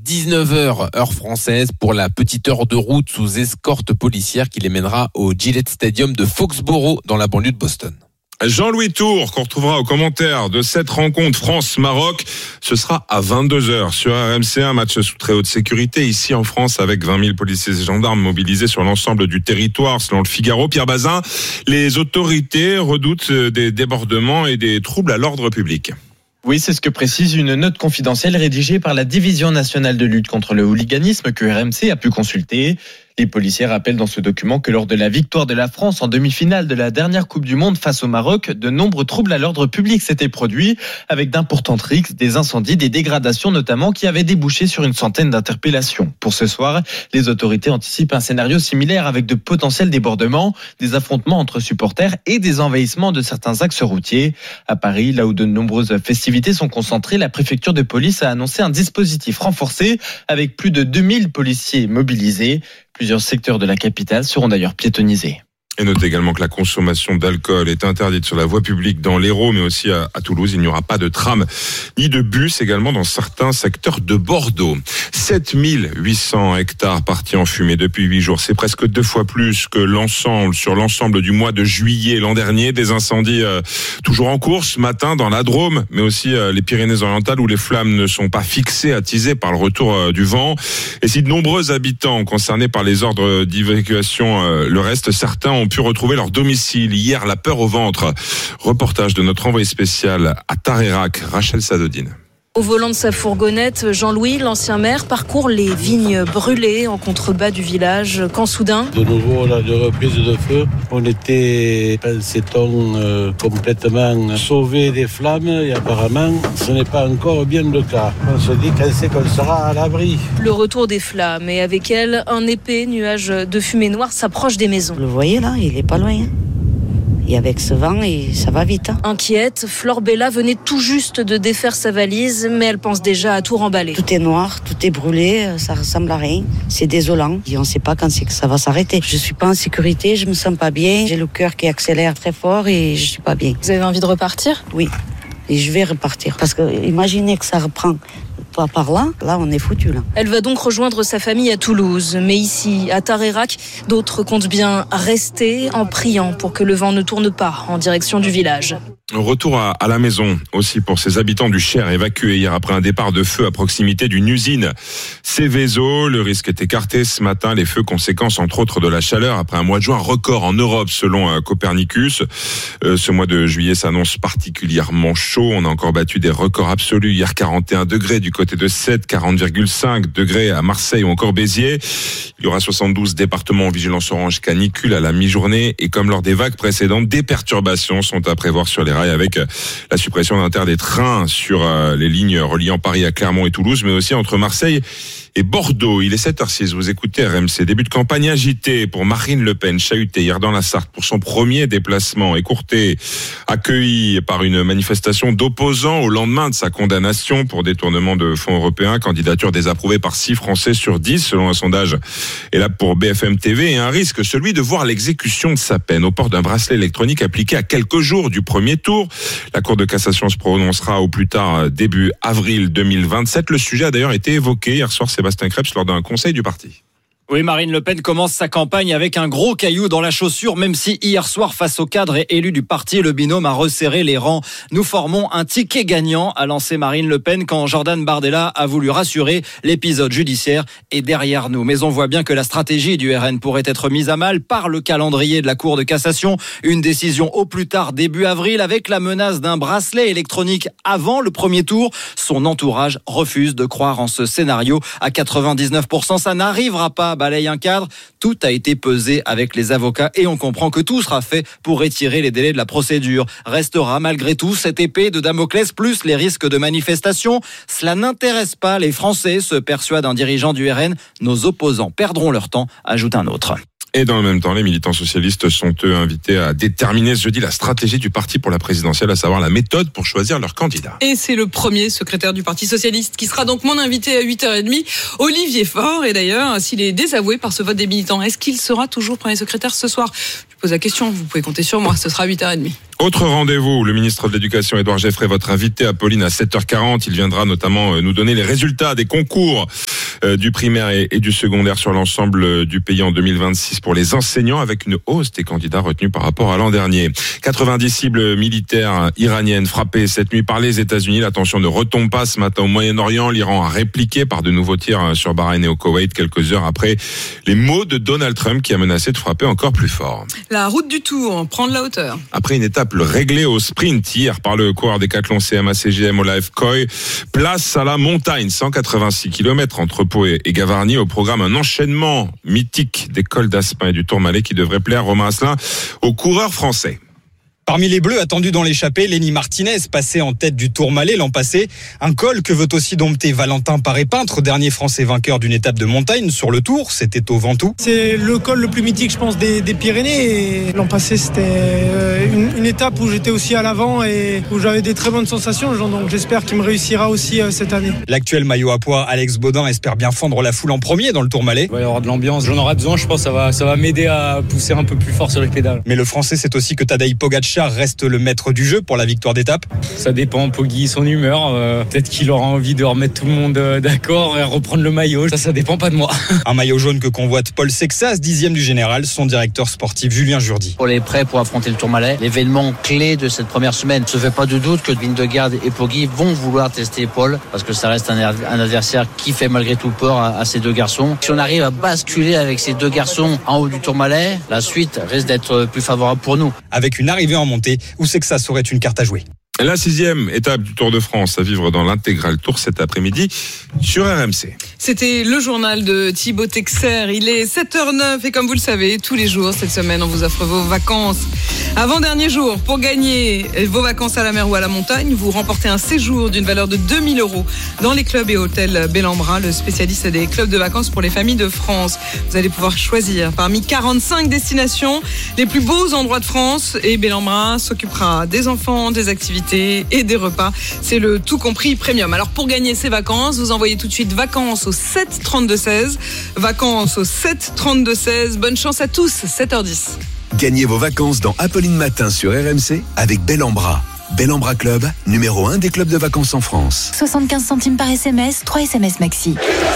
19h heure française pour la petite heure de route sous escorte policière qui les mènera au Gillette Stadium de Foxborough dans la banlieue de Boston. Jean-Louis Tour, qu'on retrouvera aux commentaires de cette rencontre France-Maroc, ce sera à 22h sur RMC, un match sous très haute sécurité ici en France avec 20 000 policiers et gendarmes mobilisés sur l'ensemble du territoire selon le Figaro. Pierre Bazin, les autorités redoutent des débordements et des troubles à l'ordre public. Oui, c'est ce que précise une note confidentielle rédigée par la Division nationale de lutte contre le hooliganisme que RMC a pu consulter. Les policiers rappellent dans ce document que lors de la victoire de la France en demi-finale de la dernière Coupe du Monde face au Maroc, de nombreux troubles à l'ordre public s'étaient produits, avec d'importantes rixes, des incendies, des dégradations notamment, qui avaient débouché sur une centaine d'interpellations. Pour ce soir, les autorités anticipent un scénario similaire avec de potentiels débordements, des affrontements entre supporters et des envahissements de certains axes routiers. À Paris, là où de nombreuses festivités sont concentrées, la préfecture de police a annoncé un dispositif renforcé avec plus de 2000 policiers mobilisés. Plusieurs secteurs de la capitale seront d'ailleurs piétonnisés. Et notez également que la consommation d'alcool est interdite sur la voie publique dans l'Hérault, mais aussi à Toulouse. Il n'y aura pas de tram ni de bus également dans certains secteurs de Bordeaux. 7800 hectares partis en fumée depuis 8 jours. C'est presque 2 fois plus que sur l'ensemble du mois de juillet l'an dernier. Des incendies toujours en cours ce matin dans la Drôme, mais aussi les Pyrénées-Orientales où les flammes ne sont pas fixées, attisées par le retour du vent. Et si de nombreux habitants concernés par les ordres d'évacuation le restent, certains ont pu retrouver leur domicile. Hier, la peur au ventre. Reportage de notre envoyé spécial à Tareyrac, Rachel Sadodine. Au volant de sa fourgonnette, Jean-Louis, l'ancien maire, parcourt les vignes brûlées en contrebas du village quand soudain... De nouveau, là, de reprise de feu. On était, pensait-on, complètement sauvés des flammes et apparemment, ce n'est pas encore bien le cas. On se dit quand c'est qu'on sera à l'abri. Le retour des flammes et avec elle, un épais nuage de fumée noire s'approche des maisons. Vous le voyez là, il est pas loin. Et avec ce vent, ça va vite. Inquiète, Flore Bella venait tout juste de défaire sa valise, mais elle pense déjà à tout remballer. Tout est noir, tout est brûlé, ça ressemble à rien. C'est désolant. Et on ne sait pas quand c'est que ça va s'arrêter. Je ne suis pas en sécurité, je me sens pas bien. J'ai le cœur qui accélère très fort et je suis pas bien. Vous avez envie de repartir ? Oui. Et je vais repartir. Parce que imaginez que ça reprend pas par là on est foutu là. Elle va donc rejoindre sa famille à Toulouse. Mais ici, à Tareyrac, d'autres comptent bien rester en priant pour que le vent ne tourne pas en direction du village. Retour à la maison aussi pour ces habitants du Cher évacués hier après un départ de feu à proximité d'une usine Céveso. Le risque est écarté ce matin. Les feux, conséquence entre autres de la chaleur après un mois de juin record en Europe selon Copernicus. Ce mois de juillet s'annonce particulièrement chaud. On a encore battu des records absolus. Hier 41 degrés du côté de Sète, 40,5 degrés à Marseille ou encore Béziers. Il y aura 72 départements en vigilance orange canicule à la mi-journée. Et comme lors des vagues précédentes, des perturbations sont à prévoir sur les rails avec la suppression d'un tiers des trains sur les lignes reliant Paris à Clermont et Toulouse, mais aussi entre Marseille et Bordeaux. Il est 7h06, vous écoutez RMC. Début de campagne agité pour Marine Le Pen, chahutée hier dans la Sarthe pour son premier déplacement, écourté, accueilli par une manifestation d'opposants au lendemain de sa condamnation pour détournement de fonds européens, candidature désapprouvée par 6 Français sur 10 selon un sondage et là pour BFM TV, et un risque, celui de voir l'exécution de sa peine au port d'un bracelet électronique appliqué à quelques jours du premier tour. La Cour de cassation se prononcera au plus tard début avril 2027. Le sujet a d'ailleurs été évoqué hier soir, Sébastien Krebs, lors d'un conseil du parti. Oui, Marine Le Pen commence sa campagne avec un gros caillou dans la chaussure, même si hier soir, face aux cadres et élus du parti, le binôme a resserré les rangs. Nous formons un ticket gagnant, a lancé Marine Le Pen quand Jordan Bardella a voulu rassurer. L'épisode judiciaire est derrière nous. Mais on voit bien que la stratégie du RN pourrait être mise à mal par le calendrier de la Cour de cassation. Une décision au plus tard début avril avec la menace d'un bracelet électronique avant le premier tour. Son entourage refuse de croire en ce scénario. À 99%, ça n'arrivera pas. Balaye un cadre, tout a été pesé avec les avocats et on comprend que tout sera fait pour étirer les délais de la procédure. Restera malgré tout cette épée de Damoclès plus les risques de manifestation. Cela n'intéresse pas les Français, se persuade un dirigeant du RN. Nos opposants perdront leur temps, ajoute un autre. Et dans le même temps, les militants socialistes sont eux invités à déterminer ce jeudi la stratégie du parti pour la présidentielle, à savoir la méthode pour choisir leur candidat. Et c'est le premier secrétaire du Parti socialiste qui sera donc mon invité à 8h30, Olivier Faure. Et d'ailleurs, s'il est désavoué par ce vote des militants, est-ce qu'il sera toujours premier secrétaire ce soir ? Je pose la question, vous pouvez compter sur moi, ce sera 8h30. Autre rendez-vous, le ministre de l'Éducation, Édouard Geffray, votre invité, Apolline, à 7h40. Il viendra notamment nous donner les résultats des concours du primaire et du secondaire sur l'ensemble du pays en 2026 pour les enseignants, avec une hausse des candidats retenus par rapport à l'an dernier. 90 cibles militaires iraniennes frappées cette nuit par les États-Unis. La tension ne retombe pas ce matin au Moyen-Orient. L'Iran a répliqué par de nouveaux tirs sur Bahreïn et au Koweït quelques heures après les mots de Donald Trump qui a menacé de frapper encore plus fort. La route du Tour prend de la hauteur. Après une étape réglée au sprint hier par le coureur décathlon CMA CGM Olaev Koy, place à la montagne, 186 km entre Pau et Gavarnie. Au programme, un enchaînement mythique des cols d'Aspin et du Tourmalet qui devrait plaire, Romain Asselin, aux coureurs français. Parmi les Bleus attendus dans l'échappée, Lenny Martinez, passé en tête du Tourmalet l'an passé. Un col que veut aussi dompter Valentin Paré-Peintre, dernier Français vainqueur d'une étape de montagne sur le Tour. C'était au Ventoux. C'est le col le plus mythique, je pense, des Pyrénées. Et l'an passé, c'était une étape où j'étais aussi à l'avant et où j'avais des très bonnes sensations. Donc j'espère qu'il me réussira aussi cette année. L'actuel maillot à pois, Alex Baudin, espère bien fendre la foule en premier dans le Tourmalet. Il va y avoir de l'ambiance. J'en aurai besoin, je pense. Ça va m'aider à pousser un peu plus fort sur les pédales. Mais le Français, c'est aussi que Tadej Pogačar reste le maître du jeu pour la victoire d'étape. Ça dépend, Poggi, son humeur. Peut-être qu'il aura envie de remettre tout le monde d'accord et reprendre le maillot. Ça dépend pas de moi. Un maillot jaune que convoite Paul Sexas, 10e du général, son directeur sportif Julien Jourdi. On est prêt pour affronter le Tourmalet. L'événement clé de cette première semaine. Ne se fait pas de doute que Vingegaard et Poggi vont vouloir tester Paul parce que ça reste un adversaire qui fait malgré tout peur à ces deux garçons. Si on arrive à basculer avec ces deux garçons en haut du Tourmalet, la suite risque d'être plus favorable pour nous. Avec une arrivée en montée où Sexas aurait une carte à jouer. La 6e étape du Tour de France à vivre dans l'intégral Tour cet après-midi sur RMC. C'était le journal de Thibaut Texer. Il est 7h09 et comme vous le savez, tous les jours cette semaine, on vous offre vos vacances. Avant-dernier jour, pour gagner vos vacances à la mer ou à la montagne, vous remportez un séjour d'une valeur de 2 000 € dans les clubs et hôtels Bellambra, le spécialiste des clubs de vacances pour les familles de France. Vous allez pouvoir choisir parmi 45 destinations les plus beaux endroits de France et Bellambra s'occupera des enfants, des activités et des repas. C'est le tout compris premium. Alors pour gagner ces vacances, vous envoyez tout de suite vacances au 7 32 16. Vacances au 7 32 16. Bonne chance à tous, 7h10. Gagnez vos vacances dans Apolline Matin sur RMC avec Bellambra. Bellambra Club, numéro 1 des clubs de vacances en France. 75 centimes par SMS, 3 SMS maxi.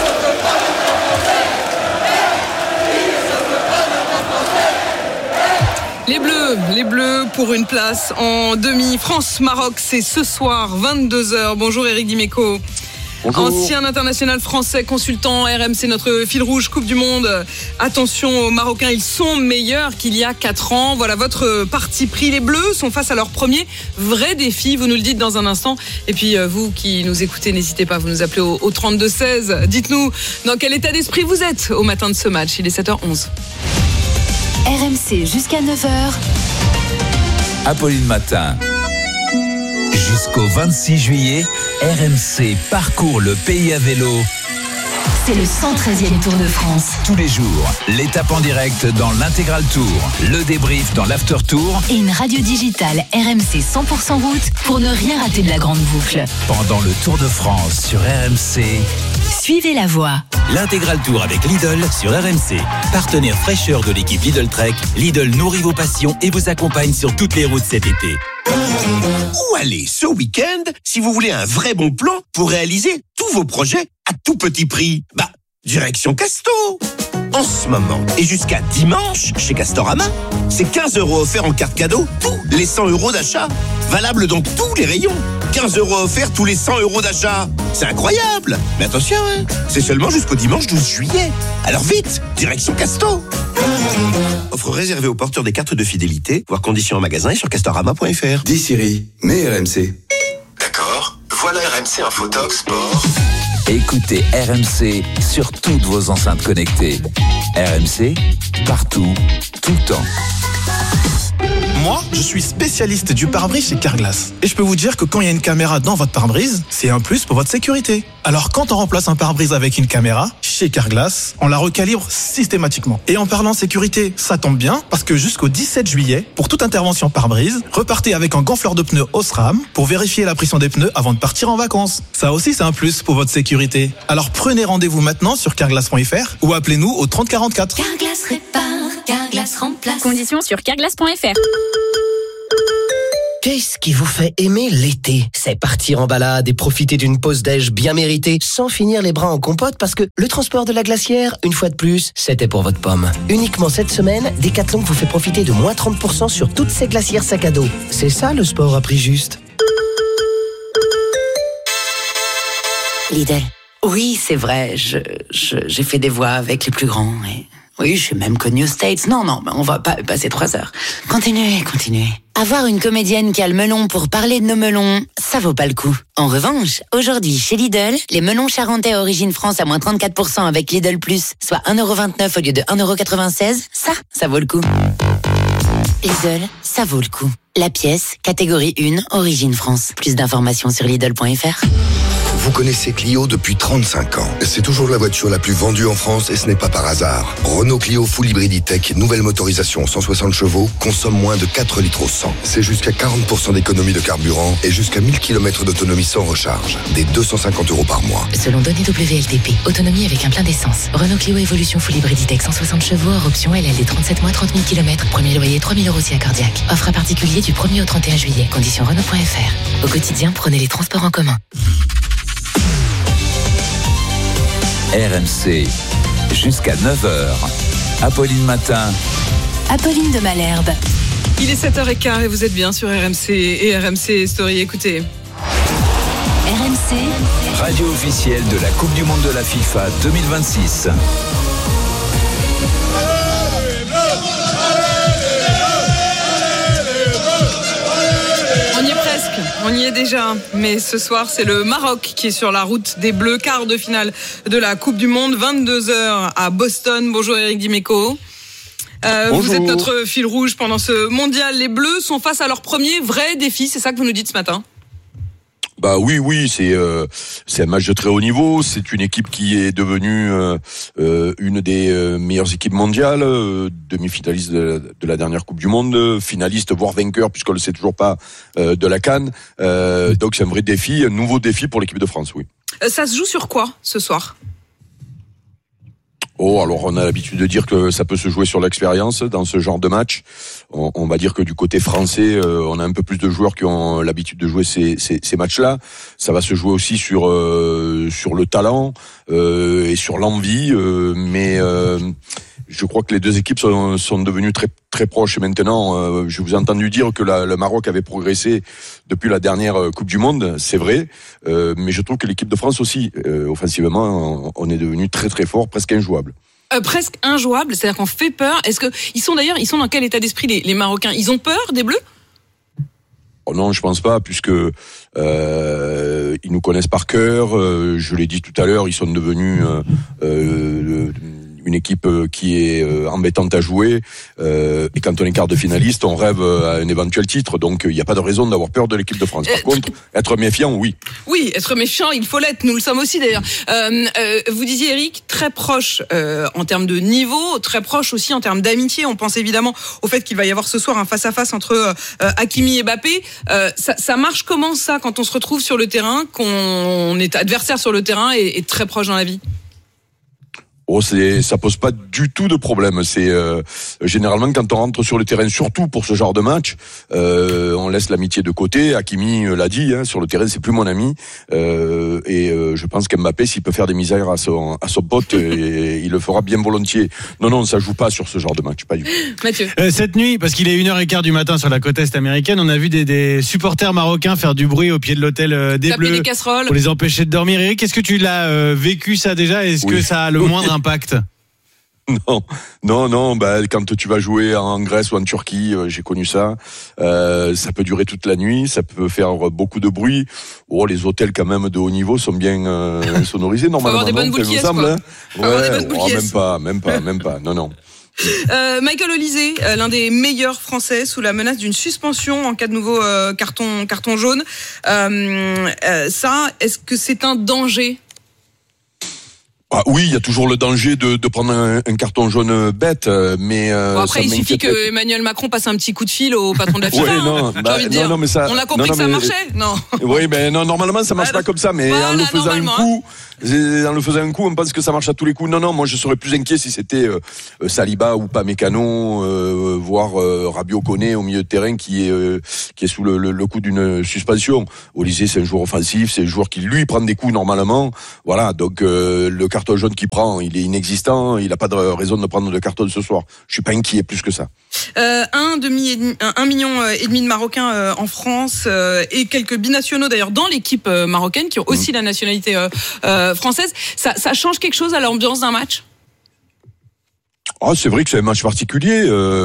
Les Bleus pour une place en demi. France-Maroc, c'est ce soir, 22h. Bonjour Eric Dimeco. Bonjour. Ancien international français, consultant RMC, notre fil rouge Coupe du Monde. Attention aux Marocains, ils sont meilleurs qu'il y a 4 ans. Voilà votre parti pris. Les Bleus sont face à leur premier vrai défi. Vous nous le dites dans un instant. Et puis vous qui nous écoutez, n'hésitez pas, vous nous appelez au 32-16. Dites-nous dans quel état d'esprit vous êtes au matin de ce match. Il est 7h11. RMC jusqu'à 9h. Apolline Matin. Jusqu'au 26 juillet, RMC parcourt le pays à vélo. C'est le 113e Tour de France. Tous les jours, l'étape en direct dans l'intégral Tour, le débrief dans l'after Tour et une radio digitale RMC 100% route pour ne rien rater de la grande boucle. Pendant le Tour de France sur RMC, suivez la voie. L'intégral Tour avec Lidl sur RMC. Partenaire fraîcheur de l'équipe Lidl Trek, Lidl nourrit vos passions et vous accompagne sur toutes les routes cet été. Où aller ce week-end si vous voulez un vrai bon plan pour réaliser tous vos projets à tout petit prix? Direction Casto. En ce moment et jusqu'à dimanche chez Castorama, c'est 15 € offerts en carte cadeau tous les 100 € d'achat. Valable dans tous les rayons. 15 € offerts tous les 100 € d'achat. C'est incroyable. Mais attention, c'est seulement jusqu'au dimanche 12 juillet. Alors vite, direction Casto. Offre réservée aux porteurs des cartes de fidélité. Voir conditions en magasin et sur castorama.fr. Dis Siri, mets RMC. D'accord. Voilà RMC Infotox Sport. écoutez RMC sur toutes vos enceintes connectées. RMC, partout, tout le temps. Moi, je suis spécialiste du pare-brise chez Carglass. Et je peux vous dire que quand il y a une caméra dans votre pare-brise, c'est un plus pour votre sécurité. Alors quand on remplace un pare-brise avec une caméra, chez Carglass, on la recalibre systématiquement. Et en parlant sécurité, ça tombe bien, parce que jusqu'au 17 juillet, pour toute intervention pare-brise, repartez avec un gonfleur de pneus Osram pour vérifier la pression des pneus avant de partir en vacances. Ça aussi, c'est un plus pour votre sécurité. Alors prenez rendez-vous maintenant sur carglass.fr ou appelez-nous au 30 44. Carglass répare, Carglass remplace. Conditions sur carglass.fr. Qu'est-ce qui vous fait aimer l'été ? C'est partir en balade et profiter d'une pause déj bien méritée sans finir les bras en compote parce que le transport de la glacière, une fois de plus, c'était pour votre pomme. Uniquement cette semaine, Decathlon vous fait profiter de moins 30% sur toutes ces glacières sac à dos. C'est ça le sport à prix juste. Lidl. Oui, c'est vrai, j'ai fait des voix avec les plus grands et... Oui, je suis même connue aux States. Non, on va pas passer 3 heures. Continuez. Avoir une comédienne qui a le melon pour parler de nos melons, ça vaut pas le coup. En revanche, aujourd'hui, chez Lidl, les melons charentais origine France à moins 34% avec Lidl Plus, soit 1,29€ au lieu de 1,96€, ça vaut le coup. Lidl, ça vaut le coup. La pièce, catégorie 1, origine France. Plus d'informations sur Lidl.fr. Vous connaissez Clio depuis 35 ans. C'est toujours la voiture la plus vendue en France et ce n'est pas par hasard. Renault Clio Full Hybrid E-Tech, nouvelle motorisation 160 chevaux, consomme moins de 4 litres au 100. C'est jusqu'à 40% d'économie de carburant et jusqu'à 1000 km d'autonomie sans recharge. Des 250€ par mois. Selon données WLTP, autonomie avec un plein d'essence. Renault Clio Evolution Full Hybrid E-Tech 160 chevaux, hors option LLD 37 mois, 30 000 km. Premier loyer 3 000€ aussi à Cardiac. Offre à particulier du 1er au 31 juillet. Conditions Renault.fr. Au quotidien, prenez les transports en commun. RMC, jusqu'à 9h. Apolline Matin. Apolline de Malherbe. Il est 7h15 et vous êtes bien sur RMC et RMC Story. Écoutez. RMC. Radio officielle de la Coupe du Monde de la FIFA 2026. On y est déjà, mais ce soir c'est le Maroc qui est sur la route des Bleus, quart de finale de la Coupe du Monde, 22h à Boston. Bonjour Eric Dimeco. Vous êtes notre fil rouge pendant ce mondial. Les Bleus sont face à leur premier vrai défi, c'est ça que vous nous dites ce matin ? Bah oui, c'est un match de très haut niveau. C'est une équipe qui est devenue une des meilleures équipes mondiales, demi-finaliste de la dernière Coupe du Monde, finaliste voire vainqueur puisqu'on ne le sait toujours pas de la CAN. Donc c'est un vrai défi, un nouveau défi pour l'équipe de France, oui. Ça se joue sur quoi ce soir ? Alors on a l'habitude de dire que ça peut se jouer sur l'expérience dans ce genre de match. On va dire que du côté français, on a un peu plus de joueurs qui ont l'habitude de jouer ces matchs-là. Ça va se jouer aussi sur le talent et sur l'envie, mais je crois que les deux équipes sont devenues très très proches maintenant. Je vous ai entendu dire que le Maroc avait progressé depuis la dernière Coupe du Monde, c'est vrai, mais je trouve que l'équipe de France aussi, offensivement, on est devenu très très fort, presque injouable. Presque injouable, c'est-à-dire qu'on fait peur. Est-ce que ils sont dans quel état d'esprit les Marocains ? Ils ont peur des Bleus ? Non, je pense pas, puisque ils nous connaissent par cœur. Je l'ai dit tout à l'heure, ils sont devenus une équipe qui est embêtante à jouer, et quand on est quart de finaliste, on rêve à un éventuel titre, donc il n'y a pas de raison d'avoir peur de l'équipe de France. Par contre, être méfiant, oui. Oui, être méfiant, il faut l'être, nous le sommes aussi d'ailleurs. Vous disiez, Eric, très proche en termes de niveau, très proche aussi en termes d'amitié. On pense évidemment au fait qu'il va y avoir ce soir un face-à-face entre Hakimi et Mbappé. Ça marche comment ça, quand on se retrouve sur le terrain, qu'on est adversaire sur le terrain et très proche dans la vie ? Ça pose pas du tout de problème. C'est généralement quand on rentre sur le terrain, surtout pour ce genre de match, on laisse l'amitié de côté. Hakimi l'a dit, sur le terrain c'est plus mon ami, et je pense qu'Mbappé, s'il peut faire des misères à son pote, il le fera bien volontiers. Non, ça joue pas sur ce genre de match, pas du tout. Mathieu. Cette nuit, parce qu'il est 1h15 du matin sur la côte est américaine, on a vu des supporters marocains faire du bruit au pied de l'hôtel des Taper Bleus des casseroles pour les empêcher de dormir. Eric, est-ce que tu l'as vécu ça déjà ? Est-ce que ça a le moindre impact ? Non. Quand tu vas jouer en Grèce ou en Turquie, j'ai connu ça. Ça peut durer toute la nuit, ça peut faire beaucoup de bruit. Les hôtels quand même de haut niveau sont bien sonorisés normalement. Faut avoir des bonnes boules qui est, quoi. Même pas. Non. Michael Olysée, l'un des meilleurs Français, sous la menace d'une suspension en cas de nouveau carton jaune. Ça, est-ce que c'est un danger ? Ah oui, il y a toujours le danger de prendre un carton jaune bête, mais après il suffit que Emmanuel Macron passe un petit coup de fil au patron de la FIFA. Ouais, non, j'ai envie de dire. non, mais ça, on a compris que ça marchait. Non. Oui, mais non, normalement ça marche pas comme ça, mais en le faisant un coup, on pense que ça marche à tous les coups. Non, moi je serais plus inquiet si c'était Saliba ou Upamecano, voire Rabiot Koné au milieu de terrain qui est sous le coup d'une suspension. Olysée, c'est un joueur offensif, c'est un joueur qui lui prend des coups normalement. Voilà, donc le carton jaune qu'il prend, il est inexistant, il n'a pas de raison de prendre de carton ce soir. Je suis pas inquiet plus que ça. 1,5 million de Marocains en France et quelques binationaux d'ailleurs dans l'équipe marocaine qui ont aussi la nationalité française. Ça change quelque chose à l'ambiance d'un match ? C'est vrai que c'est un match particulier.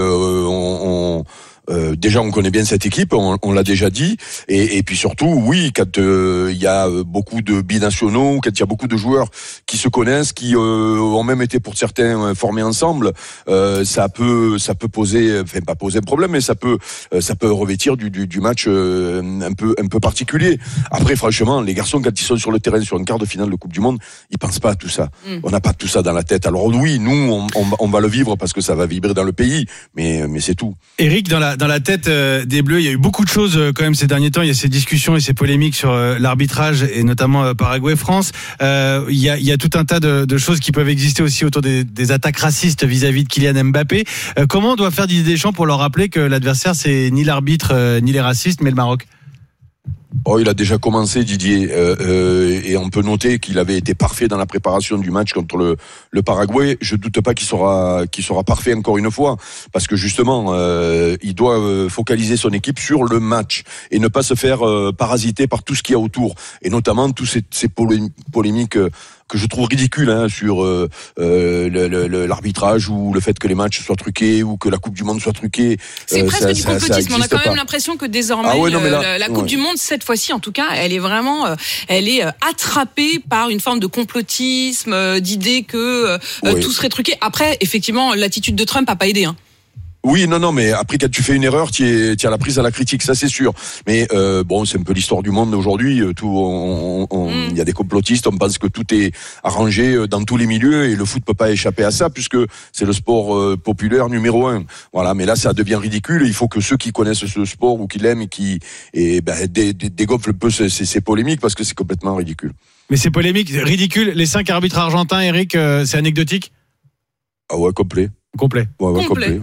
Déjà, on connaît bien cette équipe, on l'a déjà dit, et puis surtout, oui, quand il y a beaucoup de binationaux, quand il y a beaucoup de joueurs qui se connaissent, qui ont même été pour certains formés ensemble, ça peut poser, enfin pas poser un problème, mais ça peut revêtir du match un peu particulier. Après, franchement, les garçons quand ils sont sur le terrain sur un quart de finale de Coupe du Monde, ils pensent pas à tout ça. On n'a pas tout ça dans la tête. Alors oui, nous, on va le vivre parce que ça va vibrer dans le pays, mais c'est tout. Eric, dans la tête des Bleus, il y a eu beaucoup de choses quand même ces derniers temps. Il y a ces discussions et ces polémiques sur l'arbitrage et notamment Paraguay-France. Il y a tout un tas de choses qui peuvent exister aussi autour des attaques racistes vis-à-vis de Kylian Mbappé. Comment on doit faire Didier Deschamps pour leur rappeler que l'adversaire c'est ni l'arbitre ni les racistes mais le Maroc? Il a déjà commencé, Didier, et on peut noter qu'il avait été parfait dans la préparation du match contre le Paraguay. Je doute pas qu'il sera parfait encore une fois, parce que justement, il doit focaliser son équipe sur le match et ne pas se faire parasiter par tout ce qu'il y a autour, et notamment tous ces polémiques que je trouve ridicule sur l'arbitrage ou le fait que les matchs soient truqués ou que la Coupe du Monde soit truquée. C'est presque du complotisme. On a quand même l'impression que désormais la Coupe du Monde, cette fois-ci en tout cas, elle est vraiment attrapée par une forme de complotisme, d'idée que tout serait truqué. Après, effectivement, l'attitude de Trump a pas aidé. Oui, non, mais après quand tu fais une erreur, tu as la prise à la critique, ça c'est sûr. Mais c'est un peu l'histoire du monde aujourd'hui. Il y a des complotistes, on pense que tout est arrangé dans tous les milieux et le foot peut pas échapper à ça puisque c'est le sport populaire numéro 1. Voilà, mais là ça devient ridicule. Il faut que ceux qui connaissent ce sport ou qui l'aiment et qui dégonflent un peu ces polémiques parce que c'est complètement ridicule. Mais ces polémiques ridicules, les 5 arbitres argentins, Eric, c'est anecdotique ? Ah ouais, complet. Complet. Complet.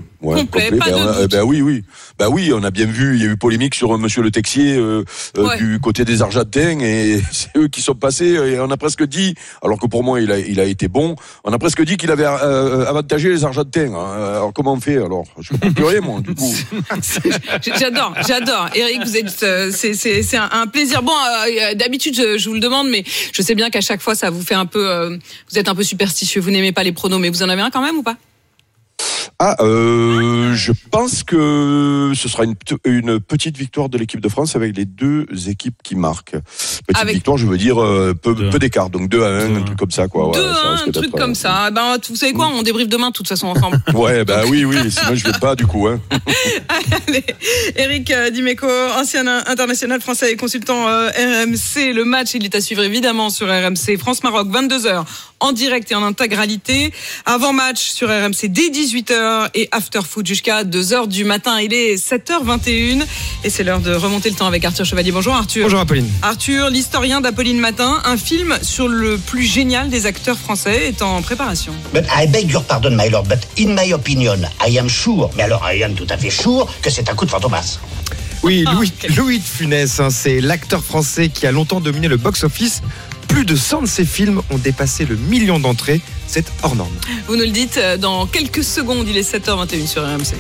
Oui, on a bien vu, il y a eu polémique sur monsieur Le Texier du côté des Argentins et c'est eux qui sont passés et on a presque dit, alors que pour moi il a été bon, on a presque dit qu'il avait avantagé les Argentins. Alors comment on fait alors? Je peux plus rien moi du coup. J'adore. Eric, vous êtes c'est un plaisir. Bon, d'habitude je vous le demande, mais je sais bien qu'à chaque fois ça vous fait un peu, vous êtes un peu superstitieux, vous n'aimez pas les pronos, mais vous en avez un quand même ou pas? Je pense que ce sera une petite victoire de l'équipe de France avec les deux équipes qui marquent. Victoire, je veux dire peu d'écart, donc 2-1, un truc comme ça quoi. 2-1, un truc comme ça. Vous savez quoi, on débriefe demain de toute façon ensemble. Ouais, oui, sinon je vais pas du coup. Allez, Eric Dimeco, ancien international français et consultant RMC. Le match, il est à suivre évidemment sur RMC. France-Maroc, 22h. En direct et en intégralité. Avant-match sur RMC dès 18h et after-foot jusqu'à 2h du matin. Il est 7h21 et c'est l'heure de remonter le temps avec Arthur Chevalier. Bonjour Arthur. Bonjour Apolline. Arthur, l'historien d'Apolline Matin, un film sur le plus génial des acteurs français est en préparation. But I beg your pardon, my lord, but in my opinion, I am sure, mais alors I am tout à fait sure que c'est un coup de Fantomas. Oui, Louis de Funès, c'est l'acteur français qui a longtemps dominé le box-office. Plus de 100 de ses films ont dépassé le million d'entrées. C'est hors norme. Vous nous le dites dans quelques secondes. Il est 7h21 sur RMC.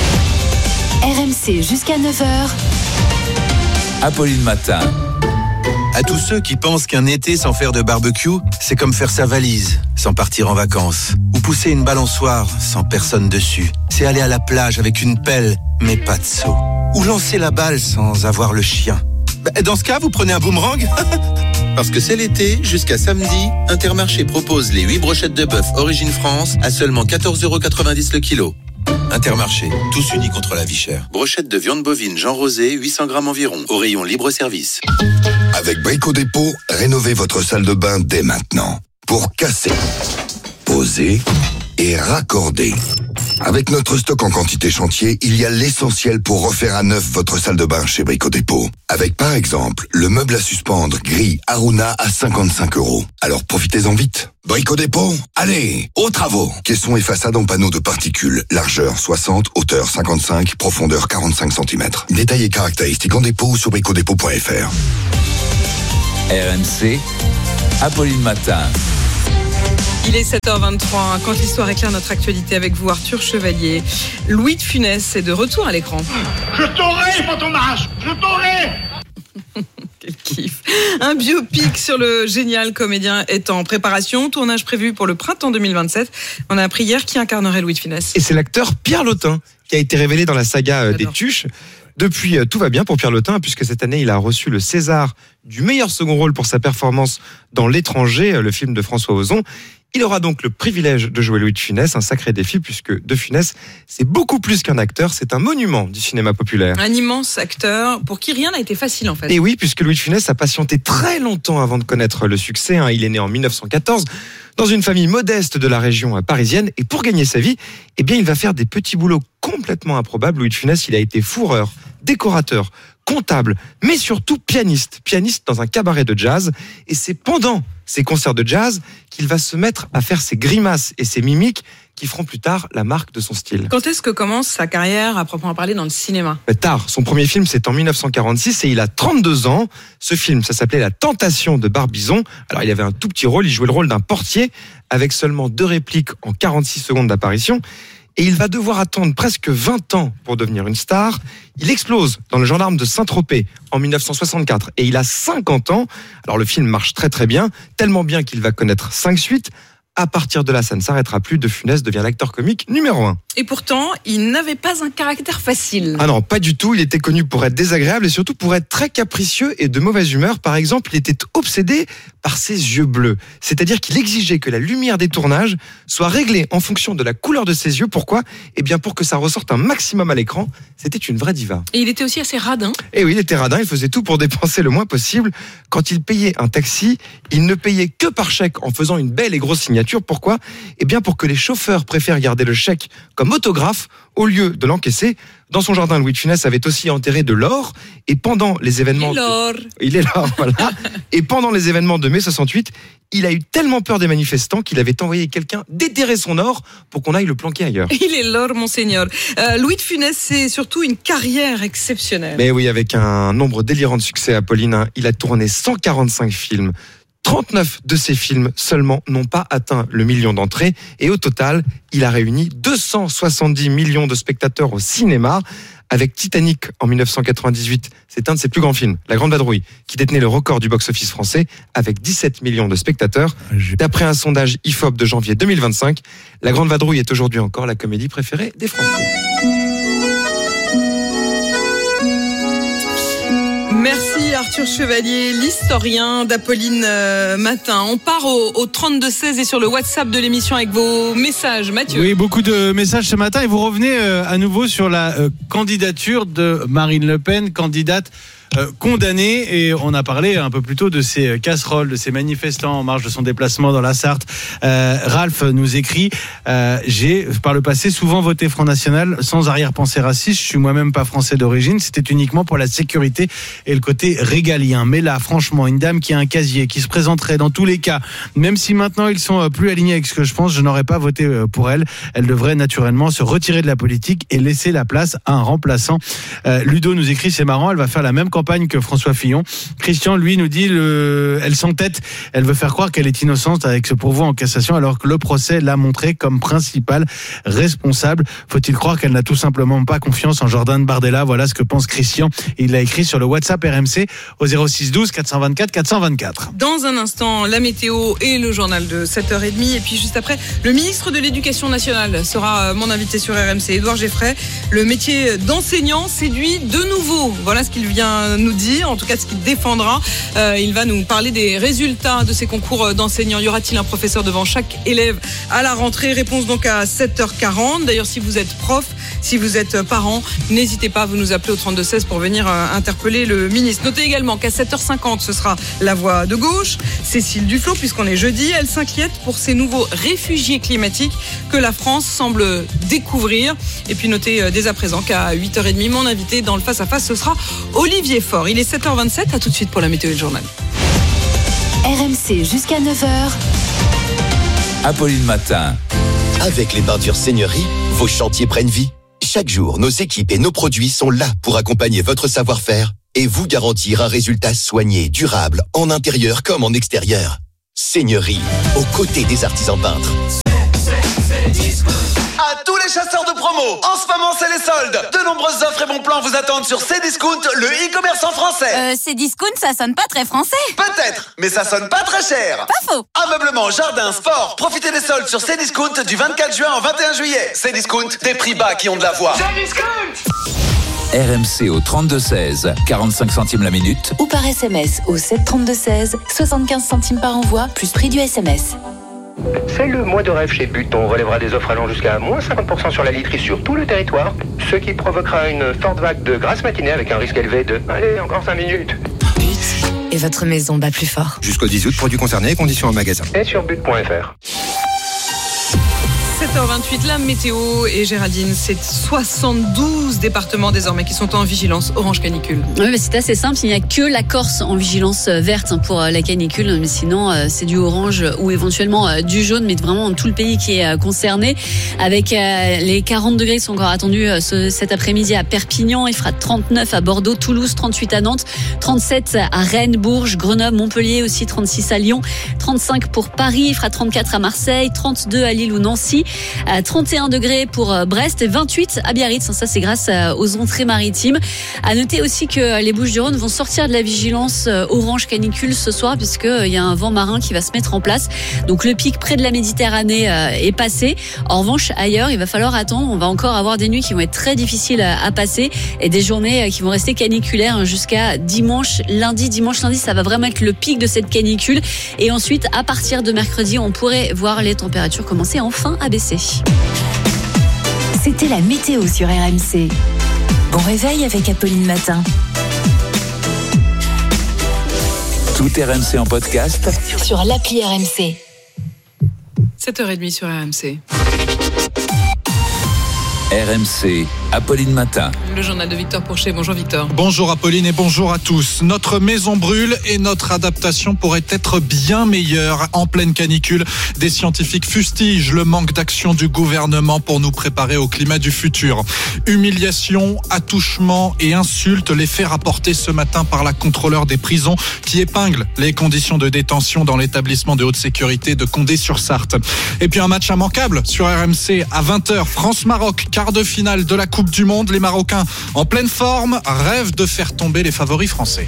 RMC jusqu'à 9h. Apolline Matin. À tous ceux qui pensent qu'un été sans faire de barbecue, c'est comme faire sa valise sans partir en vacances. Ou pousser une balançoire sans personne dessus. C'est aller à la plage avec une pelle, mais pas de seau. Ou lancer la balle sans avoir le chien. Dans ce cas, vous prenez un boomerang. Parce que c'est l'été, jusqu'à samedi, Intermarché propose les 8 brochettes de bœuf Origine France à seulement 14,90€ le kilo. Intermarché, tous unis contre la vie chère. Brochette de viande bovine Jean Rosé, 800 grammes environ, au rayon libre-service. Avec Brico Dépôt, rénovez votre salle de bain dès maintenant. pour casser, poser et raccorder. Avec notre stock en quantité chantier, il y a l'essentiel pour refaire à neuf votre salle de bain chez Brico Dépôt. Avec par exemple le meuble à suspendre gris Aruna à 55 €. Alors profitez-en vite. Brico Dépôt, allez, aux travaux. Caissons et façades en panneaux de particules. Largeur 60, hauteur 55, profondeur 45 cm. Détails et caractéristiques en dépôt ou sur bricodépôt.fr. RMC, Apolline Matin. Il est 7h23, quand l'histoire éclaire notre actualité avec vous, Arthur Chevalier. Louis de Funès est de retour à l'écran. Je t'aurai, Fantomas, je t'aurai. Quel kiff. Un biopic sur le génial comédien est en préparation, tournage prévu pour le printemps 2027. On a appris hier qui incarnerait Louis de Funès. Et c'est l'acteur Pierre Lotin qui a été révélé dans la saga des Tuches. Depuis, tout va bien pour Pierre Lotin, puisque cette année, il a reçu le César du meilleur second rôle pour sa performance dans L'étranger, le film de François Ozon. Il aura donc le privilège de jouer Louis de Funès, un sacré défi, puisque de Funès, c'est beaucoup plus qu'un acteur, c'est un monument du cinéma populaire. Un immense acteur, pour qui rien n'a été facile en fait. Et oui, puisque Louis de Funès a patienté très longtemps avant de connaître le succès. Il est né en 1914, dans une famille modeste de la région parisienne, et pour gagner sa vie, il va faire des petits boulots complètement improbables. Louis de Funès, il a été fourreur, décorateur, comptable, mais surtout pianiste dans un cabaret de jazz. Et c'est pendant ces concerts de jazz qu'il va se mettre à faire ses grimaces et ses mimiques qui feront plus tard la marque de son style. Quand est-ce que commence sa carrière à proprement parler dans le cinéma ? Tard. Son premier film, c'est en 1946 et il a 32 ans. Ce film, ça s'appelait La Tentation de Barbizon. Alors, il avait un tout petit rôle. Il jouait le rôle d'un portier avec seulement 2 répliques en 46 secondes d'apparition. Et il va devoir attendre presque 20 ans pour devenir une star. Il explose dans Le Gendarme de Saint-Tropez en 1964 et il a 50 ans. Alors le film marche très très bien, tellement bien qu'il va connaître 5 suites. À partir de là, ça ne s'arrêtera plus. De Funès devient l'acteur comique numéro 1. Et pourtant, il n'avait pas un caractère facile. Ah non, pas du tout. Il était connu pour être désagréable et surtout pour être très capricieux et de mauvaise humeur. Par exemple, il était obsédé par ses yeux bleus. C'est-à-dire qu'il exigeait que la lumière des tournages soit réglée en fonction de la couleur de ses yeux. Pourquoi ? Pour que ça ressorte un maximum à l'écran. C'était une vraie diva. Et il était aussi assez radin. Et oui, il était radin. Il faisait tout pour dépenser le moins possible. Quand il payait un taxi, il ne payait que par chèque en faisant une belle et grosse signature. Pourquoi ? Pour que les chauffeurs préfèrent garder le chèque comme autographe au lieu de l'encaisser. Dans son jardin, Louis de Funès avait aussi enterré de l'or. Et pendant les événements... Il est l'or, voilà. Et pendant les événements de mai 68, il a eu tellement peur des manifestants qu'il avait envoyé quelqu'un déterrer son or pour qu'on aille le planquer ailleurs. Il est l'or, monseigneur. Louis de Funès, c'est surtout une carrière exceptionnelle. Mais oui, avec un nombre délirant de succès, Apolline. Il a tourné 145 films. 39 de ces films seulement n'ont pas atteint le million d'entrées et au total, il a réuni 270 millions de spectateurs au cinéma. Avec Titanic en 1998, c'est un de ses plus grands films, La Grande Vadrouille, qui détenait le record du box-office français avec 17 millions de spectateurs. D'après un sondage IFOP de janvier 2025, La Grande Vadrouille est aujourd'hui encore la comédie préférée des Français. Merci Arthur Chevalier, l'historien d'Apolline Matin. On part au 32-16 et sur le WhatsApp de l'émission avec vos messages. Mathieu. Oui, beaucoup de messages ce matin et vous revenez à nouveau sur la candidature de Marine Le Pen, candidate condamné, et on a parlé un peu plus tôt de ces casseroles, de ces manifestants en marge de son déplacement dans la Sarthe. Ralph nous écrit j'ai par le passé souvent voté Front National sans arrière-pensée raciste, je suis moi-même pas français d'origine, c'était uniquement pour la sécurité et le côté régalien, mais là franchement une dame qui a un casier, qui se présenterait dans tous les cas, même si maintenant ils sont plus alignés avec ce que je pense, je n'aurais pas voté pour elle. Elle devrait naturellement se retirer de la politique et laisser la place à un remplaçant. Ludo nous écrit, c'est marrant, elle va faire la même campagne que François Fillon. Christian, lui, nous dit elle s'entête, elle veut faire croire qu'elle est innocente avec ce pourvoi en cassation alors que le procès l'a montré comme principal responsable. Faut-il croire qu'elle n'a tout simplement pas confiance en Jordan Bardella? Voilà ce que pense Christian. Il l'a écrit sur le WhatsApp RMC au 06 12 424 424. Dans un instant, la météo et le journal de 7h30. Et puis juste après, le ministre de l'Éducation nationale sera mon invité sur RMC, Édouard Geffray. Le métier d'enseignant séduit de nouveau. Voilà ce qu'il vient nous dire, en tout cas ce qu'il défendra. Il va nous parler des résultats de ces concours d'enseignants. Y aura-t-il un professeur devant chaque élève à la rentrée? Réponse donc à 7h40. D'ailleurs, si vous êtes prof, si vous êtes parent, n'hésitez pas à vous nous appeler au 3216 pour venir interpeller le ministre. Notez également qu'à 7h50, ce sera la voix de gauche, Cécile Duflot, puisqu'on est jeudi. Elle s'inquiète pour ces nouveaux réfugiés climatiques que la France semble découvrir. Et puis notez dès à présent qu'à 8h30, mon invité dans le face-à-face, ce sera Olivier Faure. Il est 7h27, à tout de suite pour la météo et le journal. RMC jusqu'à 9h. Apolline Matin. Avec les peintures Seigneurie, vos chantiers prennent vie. Chaque jour, nos équipes et nos produits sont là pour accompagner votre savoir-faire et vous garantir un résultat soigné, durable, en intérieur comme en extérieur. Seigneurie, aux côtés des artisans peintres. À tous les chasseurs de promo, en ce moment c'est les soldes. De nombreuses offres et bons plans vous attendent sur Cdiscount, le e-commerce en français. Cdiscount, ça sonne pas très français. Peut-être, mais ça sonne pas très cher. Pas faux. Ameublement, jardin, sport, profitez des soldes sur Cdiscount du 24 juin au 21 juillet. Cdiscount, des prix bas qui ont de la voix. RMC au 3216, 45 centimes la minute. Ou par SMS au 73216, 75 centimes par envoi, plus prix du SMS. C'est le mois de rêve chez But. On relèvera des offres allant jusqu'à moins 50% sur la literie sur tout le territoire, ce qui provoquera une forte vague de grasse matinée avec un risque élevé de... Allez, encore 5 minutes. But. Et votre maison bat plus fort. Jusqu'au 10 août, produits concernés, conditions en magasin. Et sur but.fr. 7h28, la météo et Géraldine, c'est 72 départements désormais qui sont en vigilance orange canicule. Oui, mais c'est assez simple, il n'y a que la Corse en vigilance verte pour la canicule, mais sinon c'est du orange ou éventuellement du jaune, mais vraiment tout le pays qui est concerné. Avec les 40 degrés qui sont encore attendus cet après-midi à Perpignan, il fera 39 à Bordeaux, Toulouse, 38 à Nantes, 37 à Rennes, Bourges, Grenoble, Montpellier aussi, 36 à Lyon, 35 pour Paris, il fera 34 à Marseille, 32 à Lille ou Nancy, 31 degrés pour Brest et 28 à Biarritz. Ça, c'est grâce aux entrées maritimes. À noter aussi que les Bouches-du-Rhône vont sortir de la vigilance orange canicule ce soir, puisqu'il y a un vent marin qui va se mettre en place. Donc le pic près de la Méditerranée est passé. En revanche, ailleurs, il va falloir attendre. On va encore avoir des nuits qui vont être très difficiles à passer et des journées qui vont rester caniculaires jusqu'à dimanche, lundi. Dimanche, lundi, ça va vraiment être le pic de cette canicule. Et ensuite, à partir de mercredi, on pourrait voir les températures commencer enfin à baisser. C'était la météo sur RMC. Bon réveil avec Apolline Matin. Tout RMC en podcast sur l'appli RMC. 7h30 sur RMC. RMC, Apolline Matin. Le journal de Victor Pourchet. Bonjour Victor. Bonjour Apolline et bonjour à tous. Notre maison brûle et notre adaptation pourrait être bien meilleure en pleine canicule. Des scientifiques fustigent le manque d'action du gouvernement pour nous préparer au climat du futur. Humiliation, attouchement et insultes, les faits rapportés ce matin par la contrôleur des prisons qui épingle les conditions de détention dans l'établissement de haute sécurité de Condé-sur-Sarthe. Et puis un match immanquable sur RMC à 20h, France-Maroc, quart de finale de la Coupe du Monde. Les Marocains en pleine forme rêvent de faire tomber les favoris français.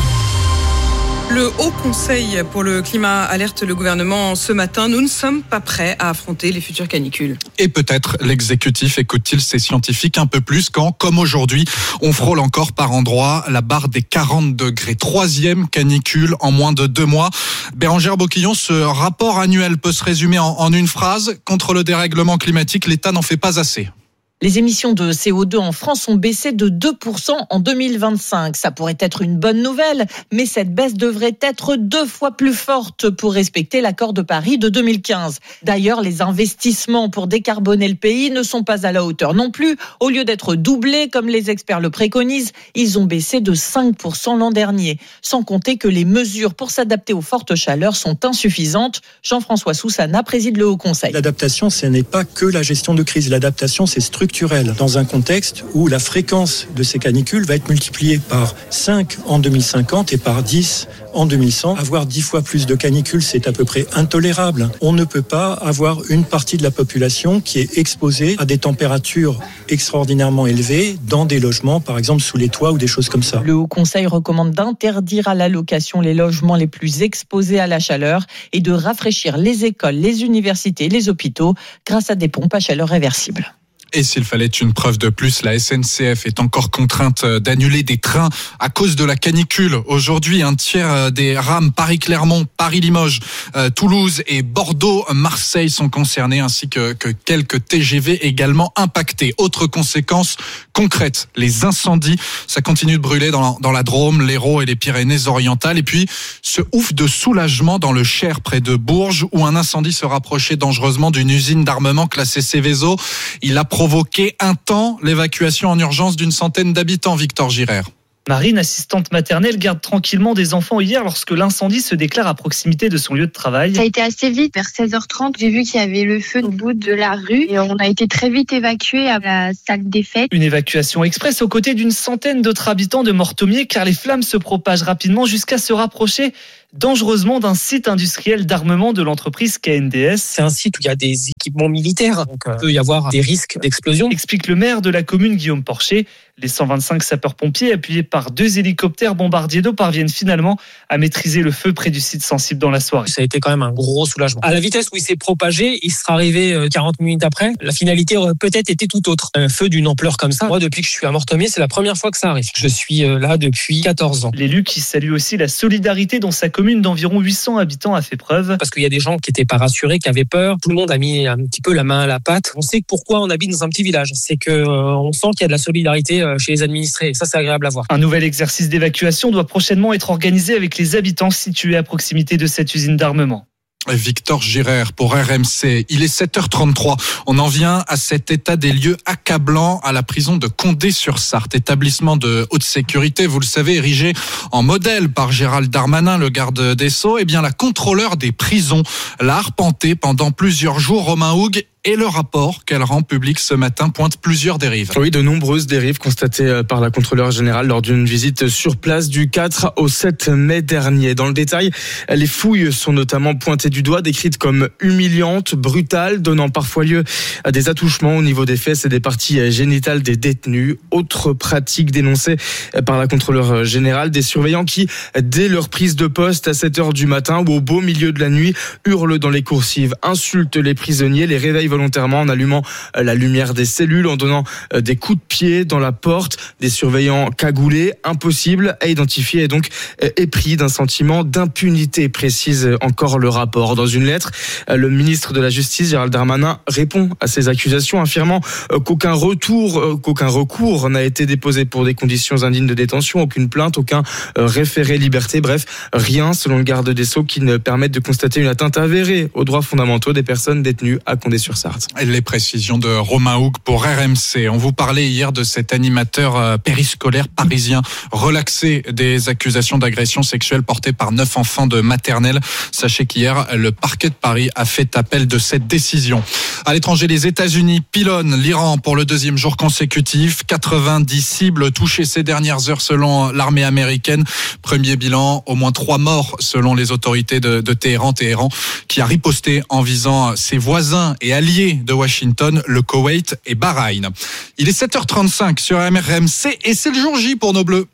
Le Haut Conseil pour le climat alerte le gouvernement ce matin. Nous ne sommes pas prêts à affronter les futures canicules. Et peut-être l'exécutif écoute-t-il ces scientifiques un peu plus quand, comme aujourd'hui, on frôle encore par endroits la barre des 40 degrés. 3e canicule en moins de 2 mois. Bérangère Boquillon, ce rapport annuel peut se résumer en une phrase. Contre le dérèglement climatique, l'État n'en fait pas assez. Les émissions de CO2 en France ont baissé de 2% en 2025. Ça pourrait être une bonne nouvelle, mais cette baisse devrait être 2 fois plus forte pour respecter l'accord de Paris de 2015. D'ailleurs, les investissements pour décarboner le pays ne sont pas à la hauteur non plus. Au lieu d'être doublés, comme les experts le préconisent, ils ont baissé de 5% l'an dernier. Sans compter que les mesures pour s'adapter aux fortes chaleurs sont insuffisantes. Jean-François Soussana préside le Haut Conseil. L'adaptation, ce n'est pas que la gestion de crise. L'adaptation, c'est structurel. Dans un contexte où la fréquence de ces canicules va être multipliée par 5 en 2050 et par 10 en 2100. Avoir 10 fois plus de canicules, c'est à peu près intolérable. On ne peut pas avoir une partie de la population qui est exposée à des températures extraordinairement élevées dans des logements, par exemple sous les toits ou des choses comme ça. Le Haut Conseil recommande d'interdire à la location les logements les plus exposés à la chaleur et de rafraîchir les écoles, les universités, les hôpitaux grâce à des pompes à chaleur réversibles. Et s'il fallait une preuve de plus, la SNCF est encore contrainte d'annuler des trains à cause de la canicule. Aujourd'hui, un tiers des rames Paris-Clermont, Paris-Limoges, Toulouse et Bordeaux-Marseille sont concernés, ainsi que quelques TGV également impactés. Autre conséquence concrète, les incendies. Ça continue de brûler dans la Drôme, l'Hérault et les Pyrénées-Orientales. Et puis, ce ouf de soulagement dans le Cher, près de Bourges, où un incendie se rapprochait dangereusement d'une usine d'armement classée Seveso. Il a provoqué un temps l'évacuation en urgence d'une centaine d'habitants, Victor Girard. Marine, assistante maternelle, garde tranquillement des enfants hier lorsque l'incendie se déclare à proximité de son lieu de travail. Ça a été assez vite, vers 16h30. J'ai vu qu'il y avait le feu au bout de la rue et on a été très vite évacués à la salle des fêtes. Une évacuation express aux côtés d'une centaine d'autres habitants de Mortomier car les flammes se propagent rapidement jusqu'à se rapprocher dangereusement d'un site industriel d'armement de l'entreprise KNDS. C'est un site où il y a des équipements militaires, donc il peut y avoir des risques d'explosion. Explique le maire de la commune, Guillaume Porcher. Les 125 sapeurs-pompiers, appuyés par 2 hélicoptères bombardiers d'eau, parviennent finalement à maîtriser le feu près du site sensible dans la soirée. Ça a été quand même un gros soulagement. À la vitesse où il s'est propagé, il sera arrivé 40 minutes après. La finalité aurait peut-être été tout autre. Un feu d'une ampleur comme ça, moi depuis que je suis à Mortomier, c'est la première fois que ça arrive. Je suis là depuis 14 ans. L'élu qui salue aussi la solidarité dont sa commune d'environ 800 habitants a fait preuve. Parce qu'il y a des gens qui n'étaient pas rassurés, qui avaient peur. Tout le monde a mis un petit peu la main à la pâte. On sait pourquoi on habite dans un petit village. C'est que on sent qu'il y a de la solidarité chez les administrés. Et ça, c'est agréable à voir. Un nouvel exercice d'évacuation doit prochainement être organisé avec les habitants situés à proximité de cette usine d'armement. Victor Girard pour RMC. Il est 7h33. On en vient à cet état des lieux accablant à la prison de Condé-sur-Sarthe. Établissement de haute sécurité, vous le savez, érigé en modèle par Gérald Darmanin, le garde des Sceaux. Eh bien, la contrôleure des prisons l'a arpenté pendant plusieurs jours. Romain Hougue. Et le rapport qu'elle rend public ce matin pointe plusieurs dérives. Oui, de nombreuses dérives constatées par la contrôleure générale lors d'une visite sur place du 4 au 7 mai dernier. Dans le détail, les fouilles sont notamment pointées du doigt, décrites comme humiliantes, brutales, donnant parfois lieu à des attouchements au niveau des fesses et des parties génitales des détenus. Autre pratique dénoncée par la contrôleure générale, des surveillants qui, dès leur prise de poste à 7h du matin ou au beau milieu de la nuit, hurlent dans les coursives, insultent les prisonniers, les réveillent volontairement en allumant la lumière des cellules, en donnant des coups de pied dans la porte, des surveillants cagoulés, impossible à identifier et donc épris d'un sentiment d'impunité, précise encore le rapport. Dans une lettre, le ministre de la Justice, Gérald Darmanin, répond à ces accusations, affirmant qu'aucun recours n'a été déposé pour des conditions indignes de détention, aucune plainte, aucun référé liberté, bref, rien, selon le garde des Sceaux, qui ne permette de constater une atteinte avérée aux droits fondamentaux des personnes détenues à Condé-sur-Sarthe. Les précisions de Romain Hougue pour RMC. On vous parlait hier de cet animateur périscolaire parisien relaxé des accusations d'agression sexuelle portées par 9 enfants de maternelle. Sachez qu'hier, le parquet de Paris a fait appel de cette décision. À l'étranger, les États-Unis pilonnent l'Iran pour le 2e jour consécutif. 90 cibles touchées ces dernières heures selon l'armée américaine. Premier bilan, au moins 3 morts selon les autorités de Téhéran, qui a riposté en visant ses voisins et alliés de Washington, le Koweït et Bahreïn. Il est 7h35 sur RMC et c'est le jour J pour nos Bleus.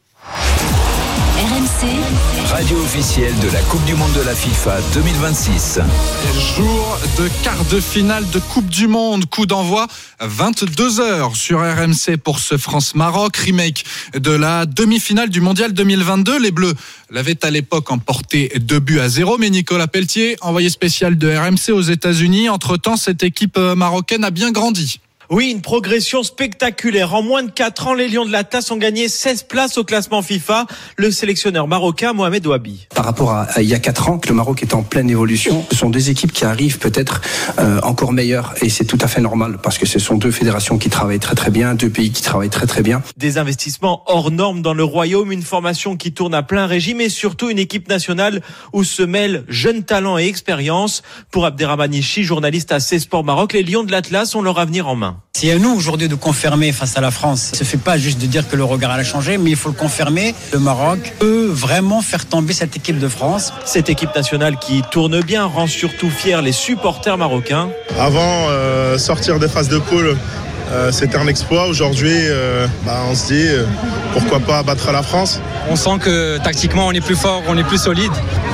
RMC, radio officielle de la Coupe du Monde de la FIFA 2026. Jour de quart de finale de Coupe du Monde. Coup d'envoi 22h sur RMC pour ce France-Maroc. Remake de la demi-finale du Mondial 2022. Les Bleus l'avaient à l'époque emporté 2-0. Mais Nicolas Pelletier, envoyé spécial de RMC aux États-Unis. Entre-temps, cette équipe marocaine a bien grandi. Oui, une progression spectaculaire. En moins de 4 ans, les Lions de l'Atlas ont gagné 16 places au classement FIFA. Le sélectionneur marocain Mohamed Ouabi. Par rapport à il y a 4 ans, que le Maroc est en pleine évolution, ce sont deux équipes qui arrivent peut-être encore meilleures. Et c'est tout à fait normal parce que ce sont deux fédérations qui travaillent très très bien, deux pays qui travaillent très très bien. Des investissements hors normes dans le royaume, une formation qui tourne à plein régime et surtout une équipe nationale où se mêlent jeunes talents et expérience. Pour Abderrahmane Ichi, journaliste à C-Sport Maroc, les Lions de l'Atlas ont leur avenir en main. C'est à nous aujourd'hui de confirmer face à la France. Il ne suffit pas juste de dire que le regard a changé, mais il faut le confirmer. Le Maroc peut vraiment faire tomber cette équipe de France. Cette équipe nationale qui tourne bien rend surtout fiers les supporters marocains. Avant, sortir des phases de poule, c'était un exploit. Aujourd'hui, on se dit pourquoi pas battre la France. On sent que tactiquement on est plus fort, on est plus solide.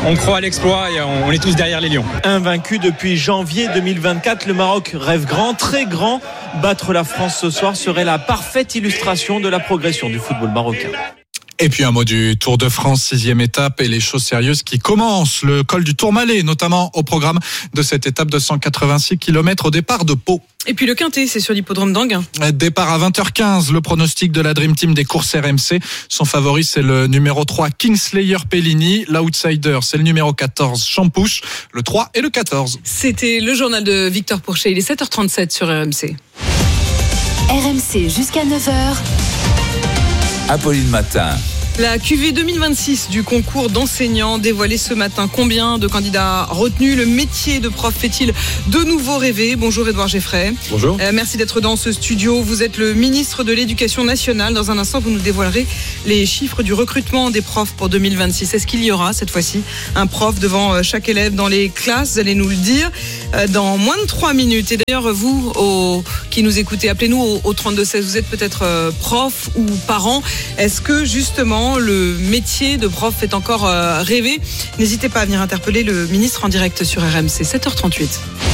On croit à l'exploit et on est tous derrière les Lions. Invaincu depuis janvier 2024, le Maroc rêve grand, très grand. Battre la France ce soir serait la parfaite illustration de la progression du football marocain. Et puis un mot du Tour de France, 6e étape et les choses sérieuses qui commencent. Le col du Tourmalet, notamment au programme de cette étape de 186 km au départ de Pau. Et puis le Quintet, c'est sur l'hippodrome d'Anguin. Départ à 20h15, le pronostic de la Dream Team des courses RMC. Son favori, c'est le numéro 3, Kingslayer Pellini. L'outsider, c'est le numéro 14, Champouche. Le 3 et le 14. C'était le journal de Victor Pourchet. Il est 7h37 sur RMC. RMC jusqu'à 9h. Apolline Matin. La QV 2026 du concours d'enseignants dévoilée ce matin. Combien de candidats retenus? Le métier de prof fait-il de nouveau rêver? Bonjour Édouard Geffray. Bonjour. Merci d'être dans ce studio. Vous êtes le ministre de l'Éducation nationale. Dans un instant, vous nous dévoilerez les chiffres du recrutement des profs pour 2026. Est-ce qu'il y aura cette fois-ci un prof devant chaque élève dans les classes? Vous allez nous le dire dans moins de 3 minutes. Et d'ailleurs, vous qui nous écoutez, appelez-nous au 32-16. Vous êtes peut-être prof ou parent. Est-ce que justement le métier de prof fait encore rêver? N'hésitez pas à venir interpeller le ministre en direct sur RMC. 7h38.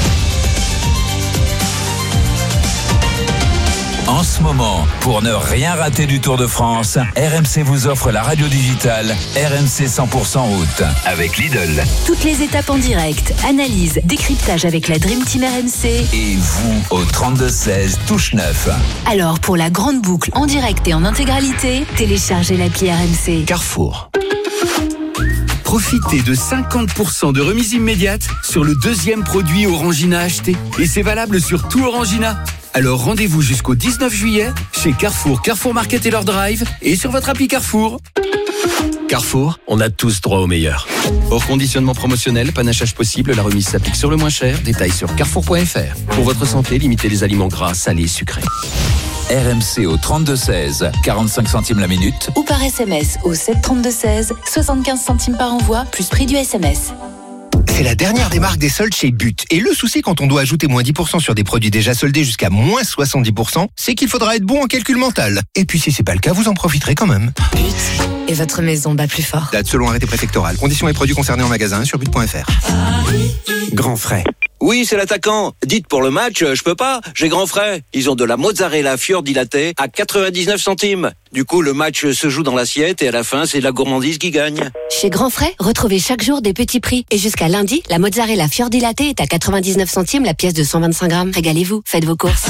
En ce moment, pour ne rien rater du Tour de France, RMC vous offre la radio digitale RMC 100% route avec Lidl. Toutes les étapes en direct, analyse, décryptage avec la Dream Team RMC. Et vous au 32-16, touche 9. Alors pour la grande boucle en direct et en intégralité, téléchargez l'appli RMC. Carrefour. Profitez de 50% de remise immédiate sur le deuxième produit Orangina acheté. Et c'est valable sur tout Orangina. Alors rendez-vous jusqu'au 19 juillet chez Carrefour, Carrefour Market et leur Drive et sur votre appli Carrefour. Carrefour, on a tous droit au meilleur. Hors conditionnement promotionnel, panachage possible, la remise s'applique sur le moins cher. Détails sur carrefour.fr. Pour votre santé, limitez les aliments gras, salés, sucrés. RMC au 32-16, 45 centimes la minute. Ou par SMS au 732-16, 75 centimes par envoi, plus prix du SMS. C'est la dernière des marques des soldes chez But. Et le souci quand on doit ajouter moins 10% sur des produits déjà soldés jusqu'à moins 70%, c'est qu'il faudra être bon en calcul mental. Et puis si c'est pas le cas, vous en profiterez quand même. But. Et votre maison bat plus fort. Date selon arrêté préfectoral. Conditions et produits concernés en magasin sur but.fr. Grand frais. Oui, c'est l'attaquant. Dites pour le match, je peux pas, j'ai grand frais. Ils ont de la mozzarella fior dilatée à 99 centimes. Du coup, le match se joue dans l'assiette et à la fin, c'est la gourmandise qui gagne. Chez Grand Frais, retrouvez chaque jour des petits prix. Et jusqu'à lundi, la mozzarella fior dilatée est à 99 centimes la pièce de 125 grammes. Régalez-vous, faites vos courses.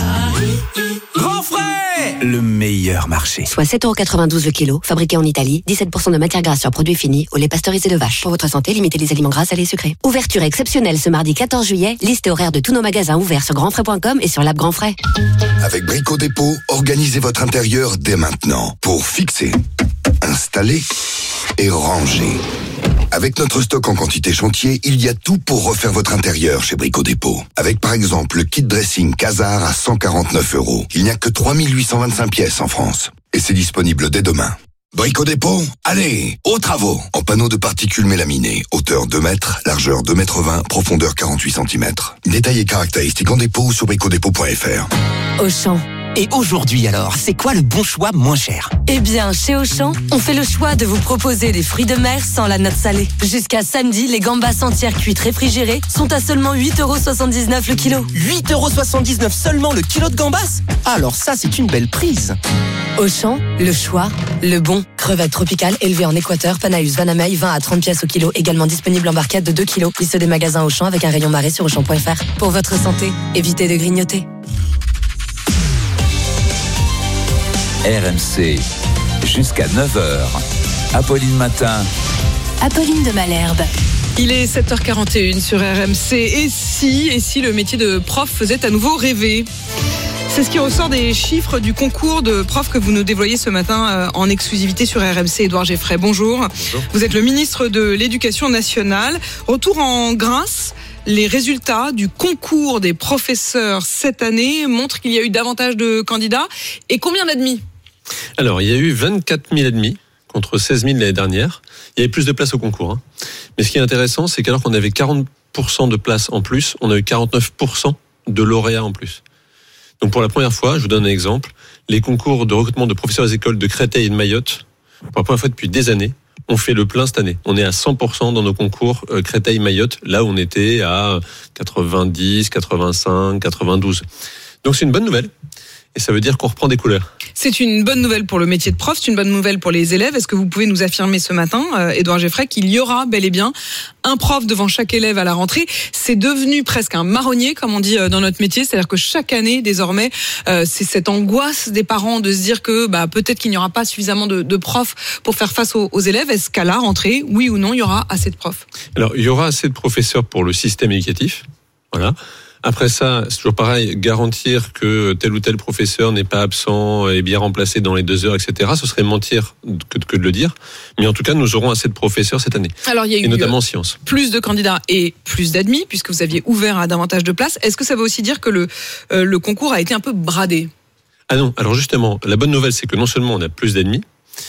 Grand frais! Le meilleur marché. Soit 7,92€ le kilo, fabriqué en Italie, 17% de matière grasse sur produits finis, au lait pasteurisé de vache. Pour votre santé, limitez les aliments gras, salés et sucrés. Ouverture exceptionnelle ce mardi 14 juillet. Liste et horaire de tous nos magasins ouverts sur grandfrais.com et sur l'app Grand Frais. Avec Brico Dépôt, organisez votre intérieur dès maintenant pour fixer, installer et ranger. Avec notre stock en quantité chantier, il y a tout pour refaire votre intérieur chez Brico Dépôt. Avec par exemple le kit dressing Casar à 149€. Il n'y a que 3825 pièces en France. Et c'est disponible dès demain. Brico Dépôt, allez, aux travaux. En panneaux de particules mélaminées, hauteur 2 mètres, largeur 2,20 m, profondeur 48 cm. Détails et caractéristiques en dépôt ou sur bricodépôt.fr. Auchan. Et aujourd'hui alors, c'est quoi le bon choix moins cher? Eh bien, chez Auchan, on fait le choix de vous proposer des fruits de mer sans la note salée. Jusqu'à samedi, les gambas entières cuites réfrigérées sont à seulement 8,79€ le kilo. 8,79€ seulement le kilo de gambas? Alors ça, c'est une belle prise. Auchan, le choix, le bon. Crevettes tropicales élevées en Équateur, Panaus, Vanamaï, 20 à 30 pièces au kilo. Également disponible en barquette de 2 kilos. Liste des magasins Auchan avec un rayon marée sur Auchan.fr. Pour votre santé, évitez de grignoter. RMC, jusqu'à 9h. Apolline Matin. Apolline de Malherbe. Il est 7h41 sur RMC. Et si le métier de prof faisait à nouveau rêver? C'est ce qui ressort des chiffres du concours de profs que vous nous dévoyez ce matin en exclusivité sur RMC. Édouard Geffray, bonjour. Bonjour. Vous êtes le ministre de l'Éducation nationale. Retour en grâce. Les résultats du concours des professeurs cette année montrent qu'il y a eu davantage de candidats. Et combien d'admis? Alors, il y a eu 24 000 admis contre 16 000 l'année dernière. Il y avait plus de places au concours. Mais ce qui est intéressant, c'est qu'alors qu'on avait 40% de places en plus, on a eu 49% de lauréats en plus. Donc pour la première fois, je vous donne un exemple, les concours de recrutement de professeurs des écoles de Créteil et de Mayotte, pour la première fois depuis des années, on fait le plein cette année. On est à 100% dans nos concours Créteil-Mayotte, là où on était à 90, 85, 92. Donc c'est une bonne nouvelle. Et ça veut dire qu'on reprend des couleurs. C'est une bonne nouvelle pour le métier de prof, c'est une bonne nouvelle pour les élèves. Est-ce que vous pouvez nous affirmer ce matin, Édouard Geffray, qu'il y aura bel et bien un prof devant chaque élève à la rentrée? C'est devenu presque un marronnier, comme on dit dans notre métier. C'est-à-dire que chaque année, désormais, c'est cette angoisse des parents de se dire que peut-être qu'il n'y aura pas suffisamment de profs pour faire face aux élèves. Est-ce qu'à la rentrée, oui ou non, il y aura assez de profs? Alors, il y aura assez de professeurs pour le système éducatif. Voilà. Après ça, c'est toujours pareil, garantir que tel ou tel professeur n'est pas absent et bien remplacé dans les 2 heures, etc. Ce serait mentir que de le dire. Mais en tout cas, nous aurons assez de professeurs cette année. Alors, il y a eu et notamment en sciences. Plus de candidats et plus d'admis, puisque vous aviez ouvert à davantage de places. Est-ce que ça veut aussi dire que le concours a été un peu bradé? Ah non, alors justement, la bonne nouvelle, c'est que non seulement on a plus d'admis,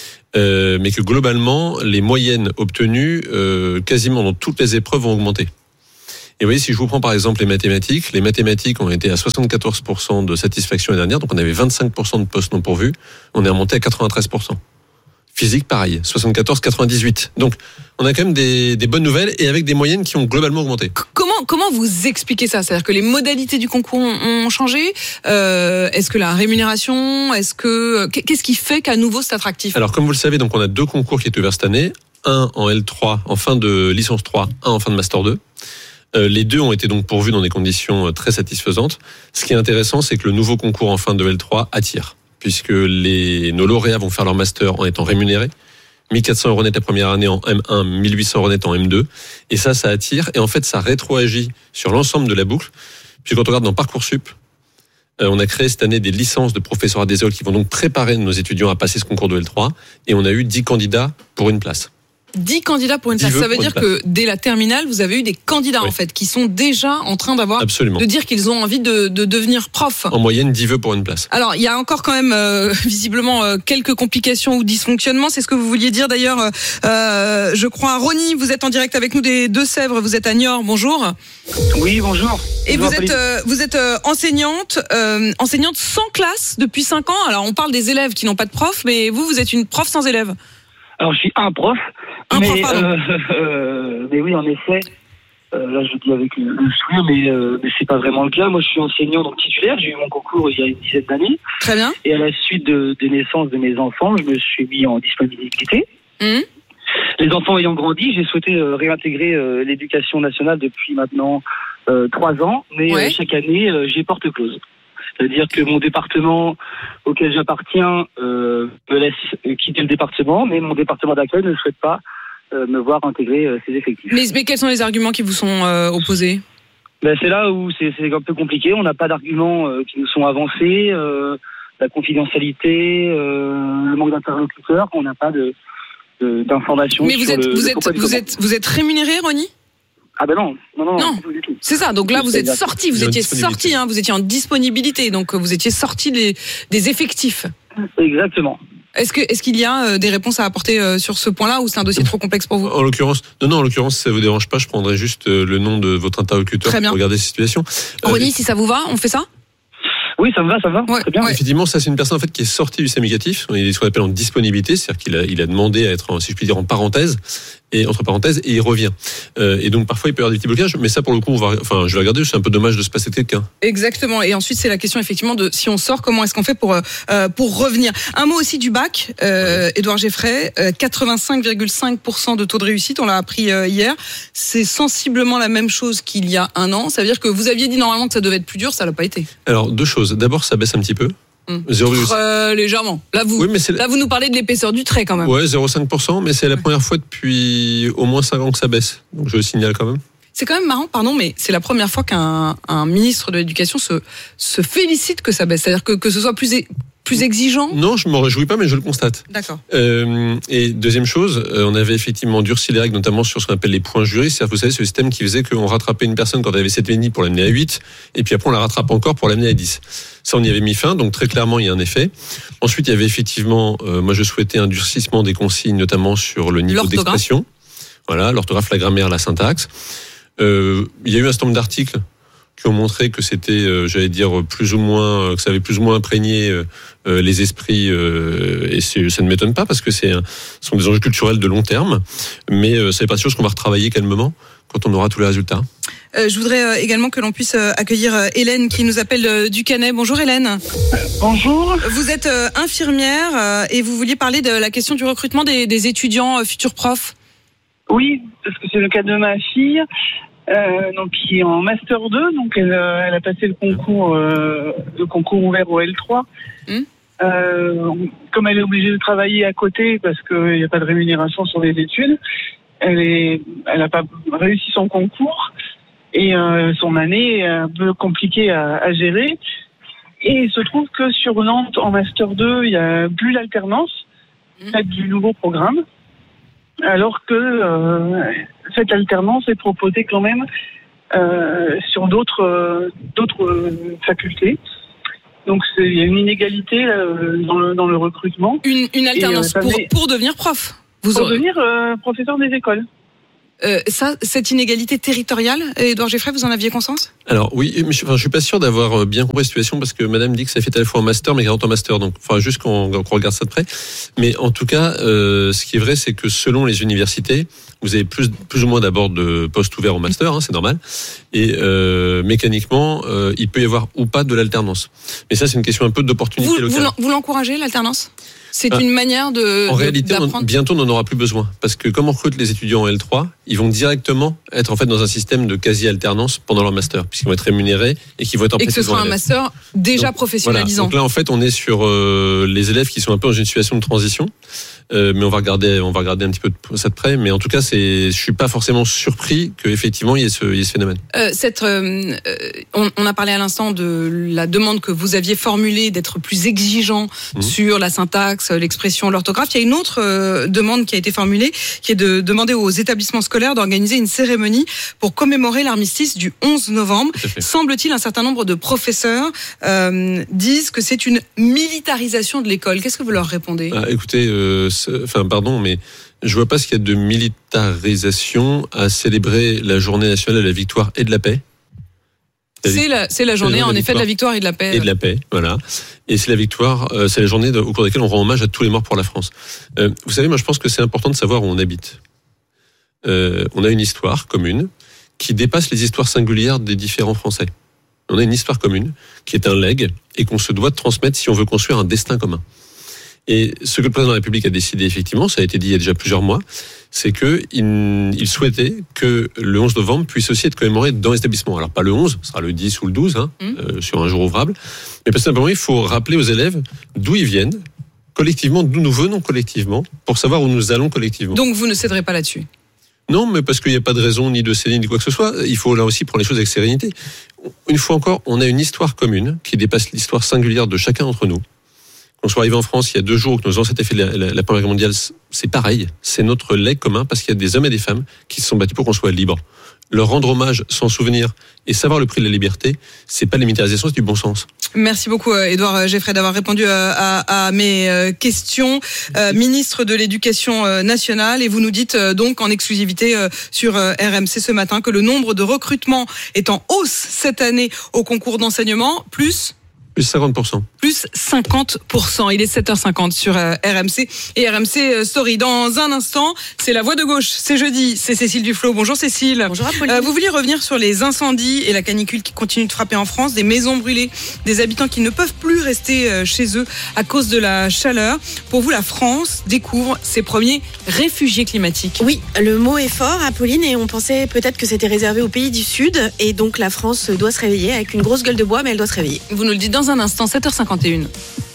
mais que globalement, les moyennes obtenues, quasiment dans toutes les épreuves, vont augmenter. Et vous voyez, si je vous prends par exemple les mathématiques ont été à 74% de satisfaction l'année dernière, donc on avait 25% de postes non pourvus, on est remonté à 93%. Physique, pareil, 74-98. Donc, on a quand même des bonnes nouvelles et avec des moyennes qui ont globalement augmenté. Comment vous expliquez ça? C'est-à-dire que les modalités du concours ont changé? Est-ce que la rémunération? Qu'est-ce qui fait qu'à nouveau c'est attractif? Alors, comme vous le savez, donc on a 2 concours qui étaient ouverts cette année. Un en L3, en fin de licence 3, un en fin de Master 2. Les 2 ont été donc pourvus dans des conditions très satisfaisantes. Ce qui est intéressant, c'est que le nouveau concours en fin de L3 attire, puisque nos lauréats vont faire leur master en étant rémunérés. 1 400 € net la première année en M1, 1 800 € net en M2. Et ça attire. Et en fait, ça rétroagit sur l'ensemble de la boucle. Puis quand on regarde dans Parcoursup, on a créé cette année des licences de professeurs des écoles qui vont donc préparer nos étudiants à passer ce concours de L3. Et on a eu 10 candidats pour une place. 10 candidats pour une place. Ça veut dire que dès la terminale, vous avez eu des candidats, en fait, qui sont déjà en train de dire qu'ils ont envie de devenir prof. En moyenne, 10 vœux pour une place. Alors, il y a encore quand même, visiblement, quelques complications ou dysfonctionnements. C'est ce que vous vouliez dire, d'ailleurs. Je crois, Ronnie, vous êtes en direct avec nous des Deux-Sèvres. Vous êtes à Niort. Bonjour. Oui, bonjour. Et vous êtes enseignante sans classe depuis 5 ans. Alors, on parle des élèves qui n'ont pas de prof, mais vous êtes une prof sans élèves. Alors, je suis un prof. Mais oui, en effet, là je le dis avec le sourire, mais c'est pas vraiment le cas. Moi, je suis enseignant donc titulaire. J'ai eu mon concours il y a une dizaine d'années. Très bien. Et à la suite des naissances de mes enfants, je me suis mis en disponibilité. Les enfants ayant grandi, j'ai souhaité réintégrer l'éducation nationale depuis maintenant 3 ans. Mais chaque année, j'ai porte close. C'est-à-dire que mon département auquel j'appartiens me laisse quitter le département, mais mon département d'accueil ne souhaite pas me voir intégrer ses effectifs. Mais quels sont les arguments qui vous sont opposés? C'est là où c'est un peu compliqué. On n'a pas d'arguments qui nous sont avancés. La confidentialité, le manque d'interlocuteurs, on n'a pas d'informations. Mais vous êtes rémunéré, Ronnie? Ah ben non. Du tout. C'est ça, donc là vous êtes sorti, vous étiez sorti, vous étiez en disponibilité, donc vous étiez sorti des effectifs. Exactement. Est-ce qu'il y a des réponses à apporter sur ce point-là ou c'est un dossier trop complexe pour vous? En l'occurrence, si ça vous dérange pas, je prendrai juste le nom de votre interlocuteur pour regarder cette situation. Ronnie, si ça vous va, on fait ça? Oui, ça me va, ouais, très bien. Effectivement, ça c'est une personne en fait qui est sortie du système éducatif. Il est ce qu'on appelle en disponibilité, c'est-à-dire qu'il a demandé à être, si je puis dire, en parenthèse et entre parenthèses, et il revient. Et donc parfois il peut y avoir des petits blocages, mais ça pour le coup, je vais regarder. C'est un peu dommage de se passer de quelqu'un. Exactement. Et ensuite c'est la question effectivement de si on sort, comment est-ce qu'on fait pour revenir. Un mot aussi du bac, Édouard Geffray, 85,5% de taux de réussite. On l'a appris hier. C'est sensiblement la même chose qu'il y a 1 an. Ça veut dire que vous aviez dit normalement que ça devait être plus dur, ça l'a pas été. Alors 2 choses. D'abord, ça baisse un petit peu. 0,5. Légèrement. Là, vous nous parlez de l'épaisseur du trait quand même. Ouais, 0,5%, mais c'est la première fois depuis au moins 5 ans que ça baisse. Donc je le signale quand même. C'est quand même marrant, pardon, mais c'est la première fois qu'un ministre de l'Éducation se félicite que ça baisse. C'est-à-dire que ce soit plus exigeant? Non, je m'en réjouis pas, mais je le constate. D'accord. Et deuxième chose, on avait effectivement durci les règles, notamment sur ce qu'on appelle les points jurés. C'est-à-dire, vous savez, ce système qui faisait qu'on rattrapait une personne quand elle avait 7,5 pour l'amener à 8, et puis après on la rattrape encore pour l'amener à 10. Ça, on y avait mis fin, donc très clairement, il y a un effet. Ensuite, il y avait effectivement, moi je souhaitais un durcissement des consignes, notamment sur le niveau d'expression. Voilà, l'orthographe, la grammaire, la syntaxe. Il y a eu un certain nombre d'articles qui ont montré que c'était, j'allais dire, plus ou moins, que ça avait plus ou moins imprégné les esprits, et ça ne m'étonne pas parce que ce sont des enjeux culturels de long terme, mais ça n'est pas sûr qu'on va retravailler calmement quand on aura tous les résultats. Je voudrais également que l'on puisse accueillir Hélène qui nous appelle du Canet. Bonjour Hélène. Bonjour. Vous êtes infirmière et vous vouliez parler de la question du recrutement des étudiants futurs profs. Oui, parce que c'est le cas de ma fille, donc qui est en Master 2, donc elle a passé le concours ouvert au L3. Comme elle est obligée de travailler à côté parce qu'il n'y a pas de rémunération sur les études, elle n'a pas réussi son concours. Et son année est un peu compliquée à gérer. Et il se trouve que sur Nantes, en Master 2, il n'y a plus l'alternance, celle du nouveau programme, alors que cette alternance est proposée quand même sur d'autres facultés. Donc il y a une inégalité dans le recrutement. Une alternance pour devenir prof. Devenir professeur des écoles. Cette inégalité territoriale, Édouard Geffray, vous en aviez conscience ? Alors oui, mais je suis pas sûr d'avoir bien compris la situation parce que Madame dit que ça fait à la fois un master mais 40 ans master, donc il faudra juste qu'on regarde ça de près. Mais en tout cas, ce qui est vrai, c'est que selon les universités, vous avez plus ou moins d'abord de postes ouverts au master, c'est normal, et mécaniquement, il peut y avoir ou pas de l'alternance. Mais ça, c'est une question un peu d'opportunité locale. Vous l'encouragez, l'alternance ? C'est une manière En réalité, bientôt, on n'en aura plus besoin. Parce que comme on recrute les étudiants en L3, ils vont directement être en fait dans un système de quasi-alternance pendant leur master, puisqu'ils vont être rémunérés et qu'ils vont être en précision. Et que ce sera un master déjà professionnalisant. Voilà. Donc là, en fait, on est sur les élèves qui sont un peu dans une situation de transition. Mais on va regarder un petit peu ça de près. Mais en tout cas, je suis pas forcément surpris qu'effectivement, il y ait ce phénomène. On a parlé à l'instant de la demande que vous aviez formulée d'être plus exigeant sur la syntaxe, l'expression, l'orthographe. Il y a une autre demande qui a été formulée, qui est de demander aux établissements scolaires d'organiser une cérémonie pour commémorer l'armistice du 11 novembre. Semble-t-il, un certain nombre de professeurs disent que c'est une militarisation de l'école. Qu'est-ce que vous leur répondez ? Écoutez, pardon, mais je vois pas ce qu'il y a de militarisation à célébrer la journée nationale de la victoire et de la paix. C'est la journée, en effet, de la victoire et de la paix. Et de la paix, voilà. Et c'est la victoire, c'est la journée au cours de laquelle on rend hommage à tous les morts pour la France. Vous savez, moi je pense que c'est important de savoir où on habite. On a une histoire commune qui dépasse les histoires singulières des différents Français. On a une histoire commune qui est un legs et qu'on se doit de transmettre si on veut construire un destin commun. Et ce que le président de la République a décidé, effectivement, ça a été dit il y a déjà plusieurs mois, c'est qu'il souhaitait que le 11 novembre puisse aussi être commémoré dans l'établissement. Alors pas le 11, ce sera le 10 ou le 12, sur un jour ouvrable. Mais parce que simplement, il faut rappeler aux élèves d'où ils viennent, collectivement, d'où nous venons collectivement, pour savoir où nous allons collectivement. Donc vous ne céderez pas là-dessus ? Non, mais parce qu'il n'y a pas de raison ni de céder ni quoi que ce soit. Il faut là aussi prendre les choses avec sérénité. Une fois encore, on a une histoire commune qui dépasse l'histoire singulière de chacun d'entre nous. Quand je suis arrivé en France il y a 2 jours, que nos ancêtres aient fait la Première Guerre mondiale, c'est pareil. C'est notre legs commun parce qu'il y a des hommes et des femmes qui se sont battus pour qu'on soit libre. Leur rendre hommage, s'en souvenir et savoir le prix de la liberté, c'est pas de l'immédiatisation, c'est du bon sens. Merci beaucoup, Édouard Geffray, d'avoir répondu à mes questions. Ministre de l'Éducation nationale, et vous nous dites donc en exclusivité sur RMC ce matin que le nombre de recrutements est en hausse cette année au concours d'enseignement, plus 50%. Plus 50%. Il est 7h50 sur RMC et RMC Story. Dans un instant, c'est la voix de gauche. C'est jeudi. C'est Cécile Duflot. Bonjour Cécile. Bonjour Apolline. Vous vouliez revenir sur les incendies et la canicule qui continue de frapper en France, des maisons brûlées, des habitants qui ne peuvent plus rester chez eux à cause de la chaleur. Pour vous, la France découvre ses premiers réfugiés climatiques. Oui, le mot est fort, Apolline, et on pensait peut-être que c'était réservé aux pays du Sud. Et donc la France doit se réveiller avec une grosse gueule de bois, mais elle doit se réveiller. Vous nous le dites dans un instant, 7h51.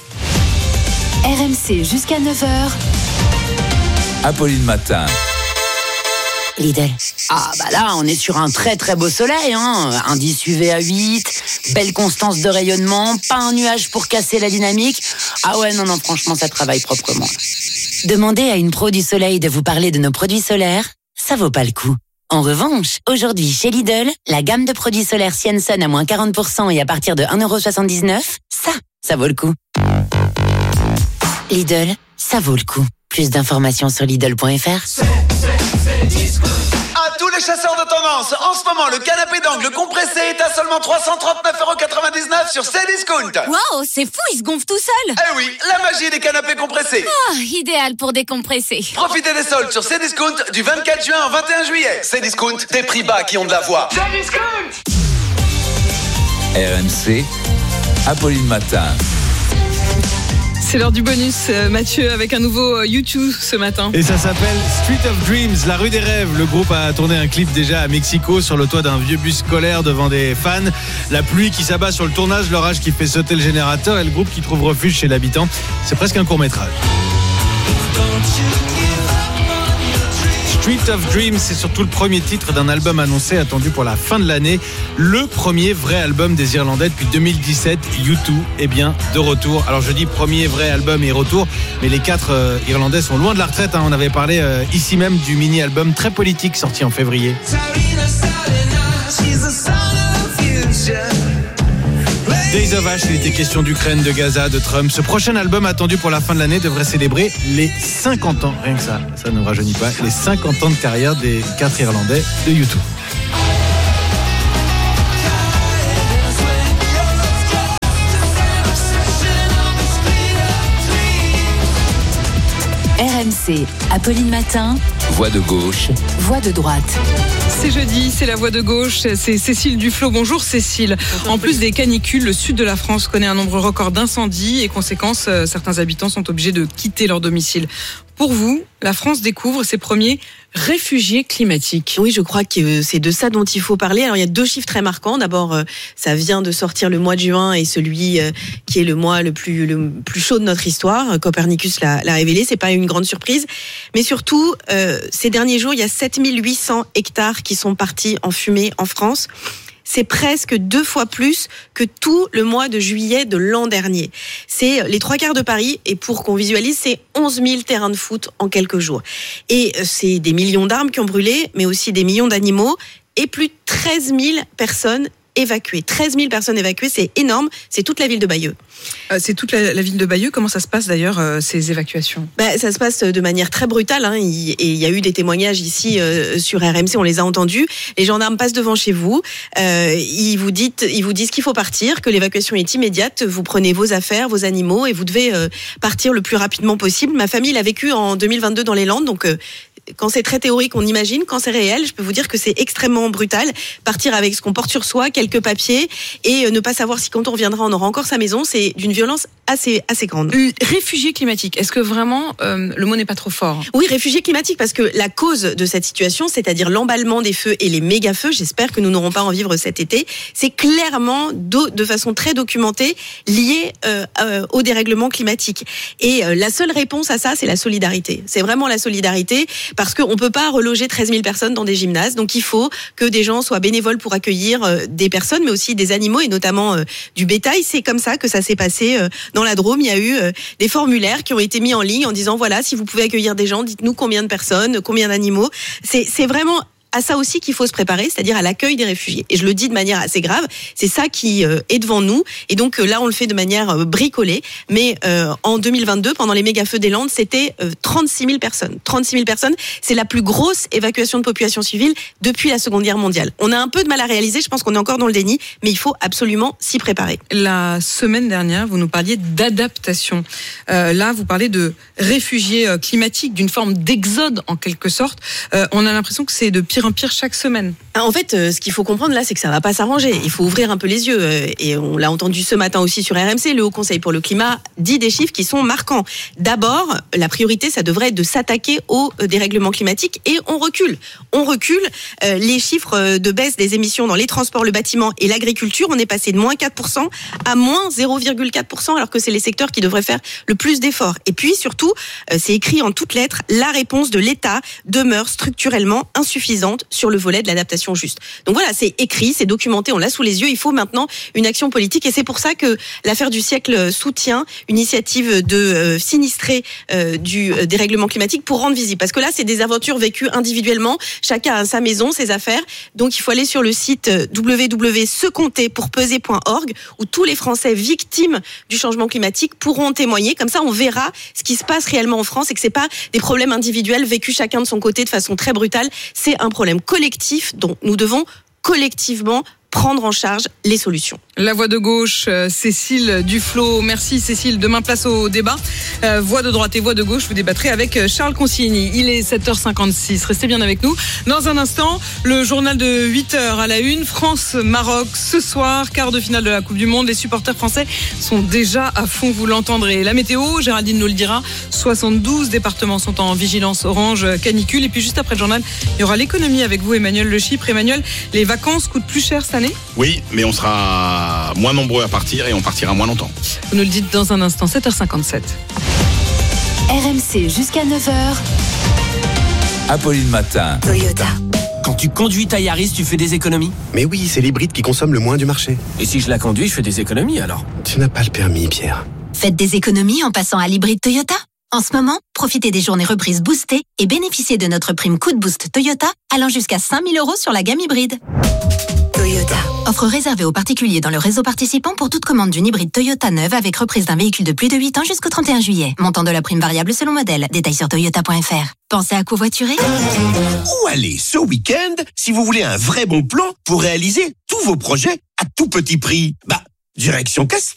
RMC jusqu'à 9h. Apolline Matin. Lidl. Ah bah là, on est sur un très très beau soleil, indice UV à 8, belle constance de rayonnement, pas un nuage pour casser la dynamique. Ah ouais, non, franchement, ça travaille proprement. Demandez à une pro du soleil de vous parler de nos produits solaires, ça vaut pas le coup. En revanche, aujourd'hui chez Lidl, la gamme de produits solaires Sienson à moins 40% et à partir de 1,79€, ça vaut le coup. Lidl, ça vaut le coup. Plus d'informations sur Lidl.fr. C'est disco. À tous les les chasseurs de tendance, en ce moment, le canapé d'angle compressé est à seulement 339,99€ sur Cdiscount. Waouh, c'est fou, il se gonfle tout seul. Eh oui, la magie des canapés compressés. Ah, idéal pour décompresser. Profitez des soldes sur Cdiscount du 24 juin au 21 juillet. Cdiscount, des prix bas qui ont de la voix. Cdiscount. RMC, Apolline Matin. C'est l'heure du bonus, Mathieu, avec un nouveau YouTube ce matin. Et ça s'appelle Street of Dreams, la rue des rêves. Le groupe a tourné un clip déjà à Mexico sur le toit d'un vieux bus scolaire devant des fans. La pluie qui s'abat sur le tournage, l'orage qui fait sauter le générateur et le groupe qui trouve refuge chez l'habitant. C'est presque un court-métrage. Street of Dreams, c'est surtout le premier titre d'un album annoncé, attendu pour la fin de l'année. Le premier vrai album des Irlandais depuis 2017, U2, est bien de retour. Alors je dis premier vrai album et retour, mais les 4 Irlandais sont loin de la retraite. On avait parlé ici même du mini-album très politique sorti en février. Days of Ash, il était question d'Ukraine, de Gaza, de Trump. Ce prochain album attendu pour la fin de l'année devrait célébrer les 50 ans, rien que ça ne rajeunit pas, les 50 ans de carrière des 4 Irlandais de U2. RMC, Apolline Matin. Voix de gauche. Voix de droite. C'est jeudi, c'est la voix de gauche, c'est Cécile Duflot. Bonjour Cécile. En plus des canicules, le sud de la France connaît un nombre record d'incendies et conséquence, certains habitants sont obligés de quitter leur domicile. Pour vous, la France découvre ses premiers réfugiés climatiques. Oui, je crois que c'est de ça dont il faut parler. Alors, il y a 2 chiffres très marquants. D'abord, ça vient de sortir le mois de juin et celui qui est le mois le plus chaud de notre histoire. Copernicus l'a révélé. C'est pas une grande surprise. Mais surtout, ces derniers jours, il y a 7800 hectares qui sont partis en fumée en France. C'est presque 2 fois plus que tout le mois de juillet de l'an dernier. C'est les 3/4 de Paris, et pour qu'on visualise, c'est 11 000 terrains de foot en quelques jours. Et c'est des millions d'arbres qui ont brûlé, mais aussi des millions d'animaux, et plus de 13 000 personnes évacuées. 13 000 personnes évacuées, c'est énorme, c'est toute la ville de Bayeux. C'est toute la ville de Bayeux. Comment ça se passe d'ailleurs, ces évacuations ? Ça se passe de manière très brutale, hein. Et il y a eu des témoignages ici sur RMC, on les a entendus. Les gendarmes passent devant chez vous, ils vous disent qu'il faut partir, que l'évacuation est immédiate, vous prenez vos affaires, vos animaux et vous devez partir le plus rapidement possible. Ma famille l'a vécu en 2022 dans les Landes, donc quand c'est très théorique, on imagine. Quand c'est réel, je peux vous dire que c'est extrêmement brutal. Partir avec ce qu'on porte sur soi, quelques papiers, et ne pas savoir si quand on reviendra, on aura encore sa maison, c'est d'une violence assez grande. Réfugiés climatiques, est-ce que vraiment le mot n'est pas trop fort ? Oui, réfugiés climatiques, parce que la cause de cette situation, c'est-à-dire l'emballement des feux et les méga-feux, j'espère que nous n'aurons pas à en vivre cet été, c'est clairement de façon très documentée lié au dérèglement climatique. Et la seule réponse à ça, c'est la solidarité. C'est vraiment la solidarité, parce qu'on ne peut pas reloger 13 000 personnes dans des gymnases, donc il faut que des gens soient bénévoles pour accueillir des personnes, mais aussi des animaux, et notamment du bétail. C'est comme ça que ça s'est passé dans la Drôme. Il y a eu des formulaires qui ont été mis en ligne en disant voilà, si vous pouvez accueillir des gens, dites-nous combien de personnes, combien d'animaux. C'est vraiment à ça aussi qu'il faut se préparer, c'est-à-dire à l'accueil des réfugiés. Et je le dis de manière assez grave, c'est ça qui est devant nous. Et donc là, on le fait de manière bricolée. Mais en 2022, pendant les méga-feux des Landes, c'était 36 000 personnes. 36 000 personnes, c'est la plus grosse évacuation de population civile depuis la Seconde Guerre mondiale. On a un peu de mal à réaliser, je pense qu'on est encore dans le déni, mais il faut absolument s'y préparer. La semaine dernière, vous nous parliez d'adaptation. Là, vous parlez de réfugiés climatiques, d'une forme d'exode en quelque sorte. On a l'impression que c'est de pire en pire chaque semaine. En fait, ce qu'il faut comprendre là, c'est que ça va pas s'arranger. Il faut ouvrir un peu les yeux. Et on l'a entendu ce matin aussi sur RMC, le Haut Conseil pour le climat dit des chiffres qui sont marquants. D'abord, la priorité, ça devrait être de s'attaquer au dérèglement climatique, et on recule. On recule. Les chiffres de baisse des émissions dans les transports, le bâtiment et l'agriculture, on est passé de moins 4% à moins 0,4%, alors que c'est les secteurs qui devraient faire le plus d'efforts. Et puis surtout, c'est écrit en toutes lettres, la réponse de l'État demeure structurellement insuffisante sur le volet de l'adaptation rémunération juste. Donc voilà, c'est écrit, c'est documenté, on l'a sous les yeux. Il faut maintenant une action politique et c'est pour ça que l'affaire du siècle soutient une initiative de sinistrés du dérèglement climatique pour rendre visible. Parce que là, c'est des aventures vécues individuellement. Chacun a sa maison, ses affaires. Donc il faut aller sur le site www.secompterpourpeser.org où tous les Français victimes du changement climatique pourront témoigner. Comme ça, on verra ce qui se passe réellement en France et que c'est pas des problèmes individuels vécus chacun de son côté de façon très brutale. C'est un problème collectif dont nous devons collectivement prendre en charge les solutions. La voix de gauche, Cécile Duflot. Merci Cécile. Demain, place au débat. Voix de droite et voix de gauche, vous débattrez avec Charles Consigny. Il est 7h56. Restez bien avec nous. Dans un instant, le journal de 8h à la une. France-Maroc ce soir, quart de finale de la Coupe du Monde. Les supporters français sont déjà à fond, vous l'entendrez. La météo, Géraldine nous le dira. 72 départements sont en vigilance orange canicule. Et puis juste après le journal, il y aura l'économie avec vous, Emmanuel Le Chypre. Emmanuel, les vacances coûtent plus cher cette année ? Oui, mais on sera moins nombreux à partir et on partira moins longtemps. Vous nous le dites dans un instant, 7h57. RMC jusqu'à 9h. Apolline Matin. Toyota. Quand tu conduis ta Yaris, tu fais des économies ? Mais oui, c'est l'hybride qui consomme le moins du marché. Et si je la conduis, je fais des économies alors ? Tu n'as pas le permis, Pierre. Faites des économies en passant à l'hybride Toyota. En ce moment, profitez des journées reprises boostées et bénéficiez de notre prime coup de boost Toyota allant jusqu'à 5 000 € sur la gamme hybride. Toyota. Offre réservée aux particuliers dans le réseau participant pour toute commande d'une hybride Toyota neuve avec reprise d'un véhicule de plus de 8 ans jusqu'au 31 juillet. Montant de la prime variable selon modèle. Détails sur toyota.fr. Pensez à covoiturer ? Où aller ce week-end si vous voulez un vrai bon plan pour réaliser tous vos projets à tout petit prix ? Direction Castres.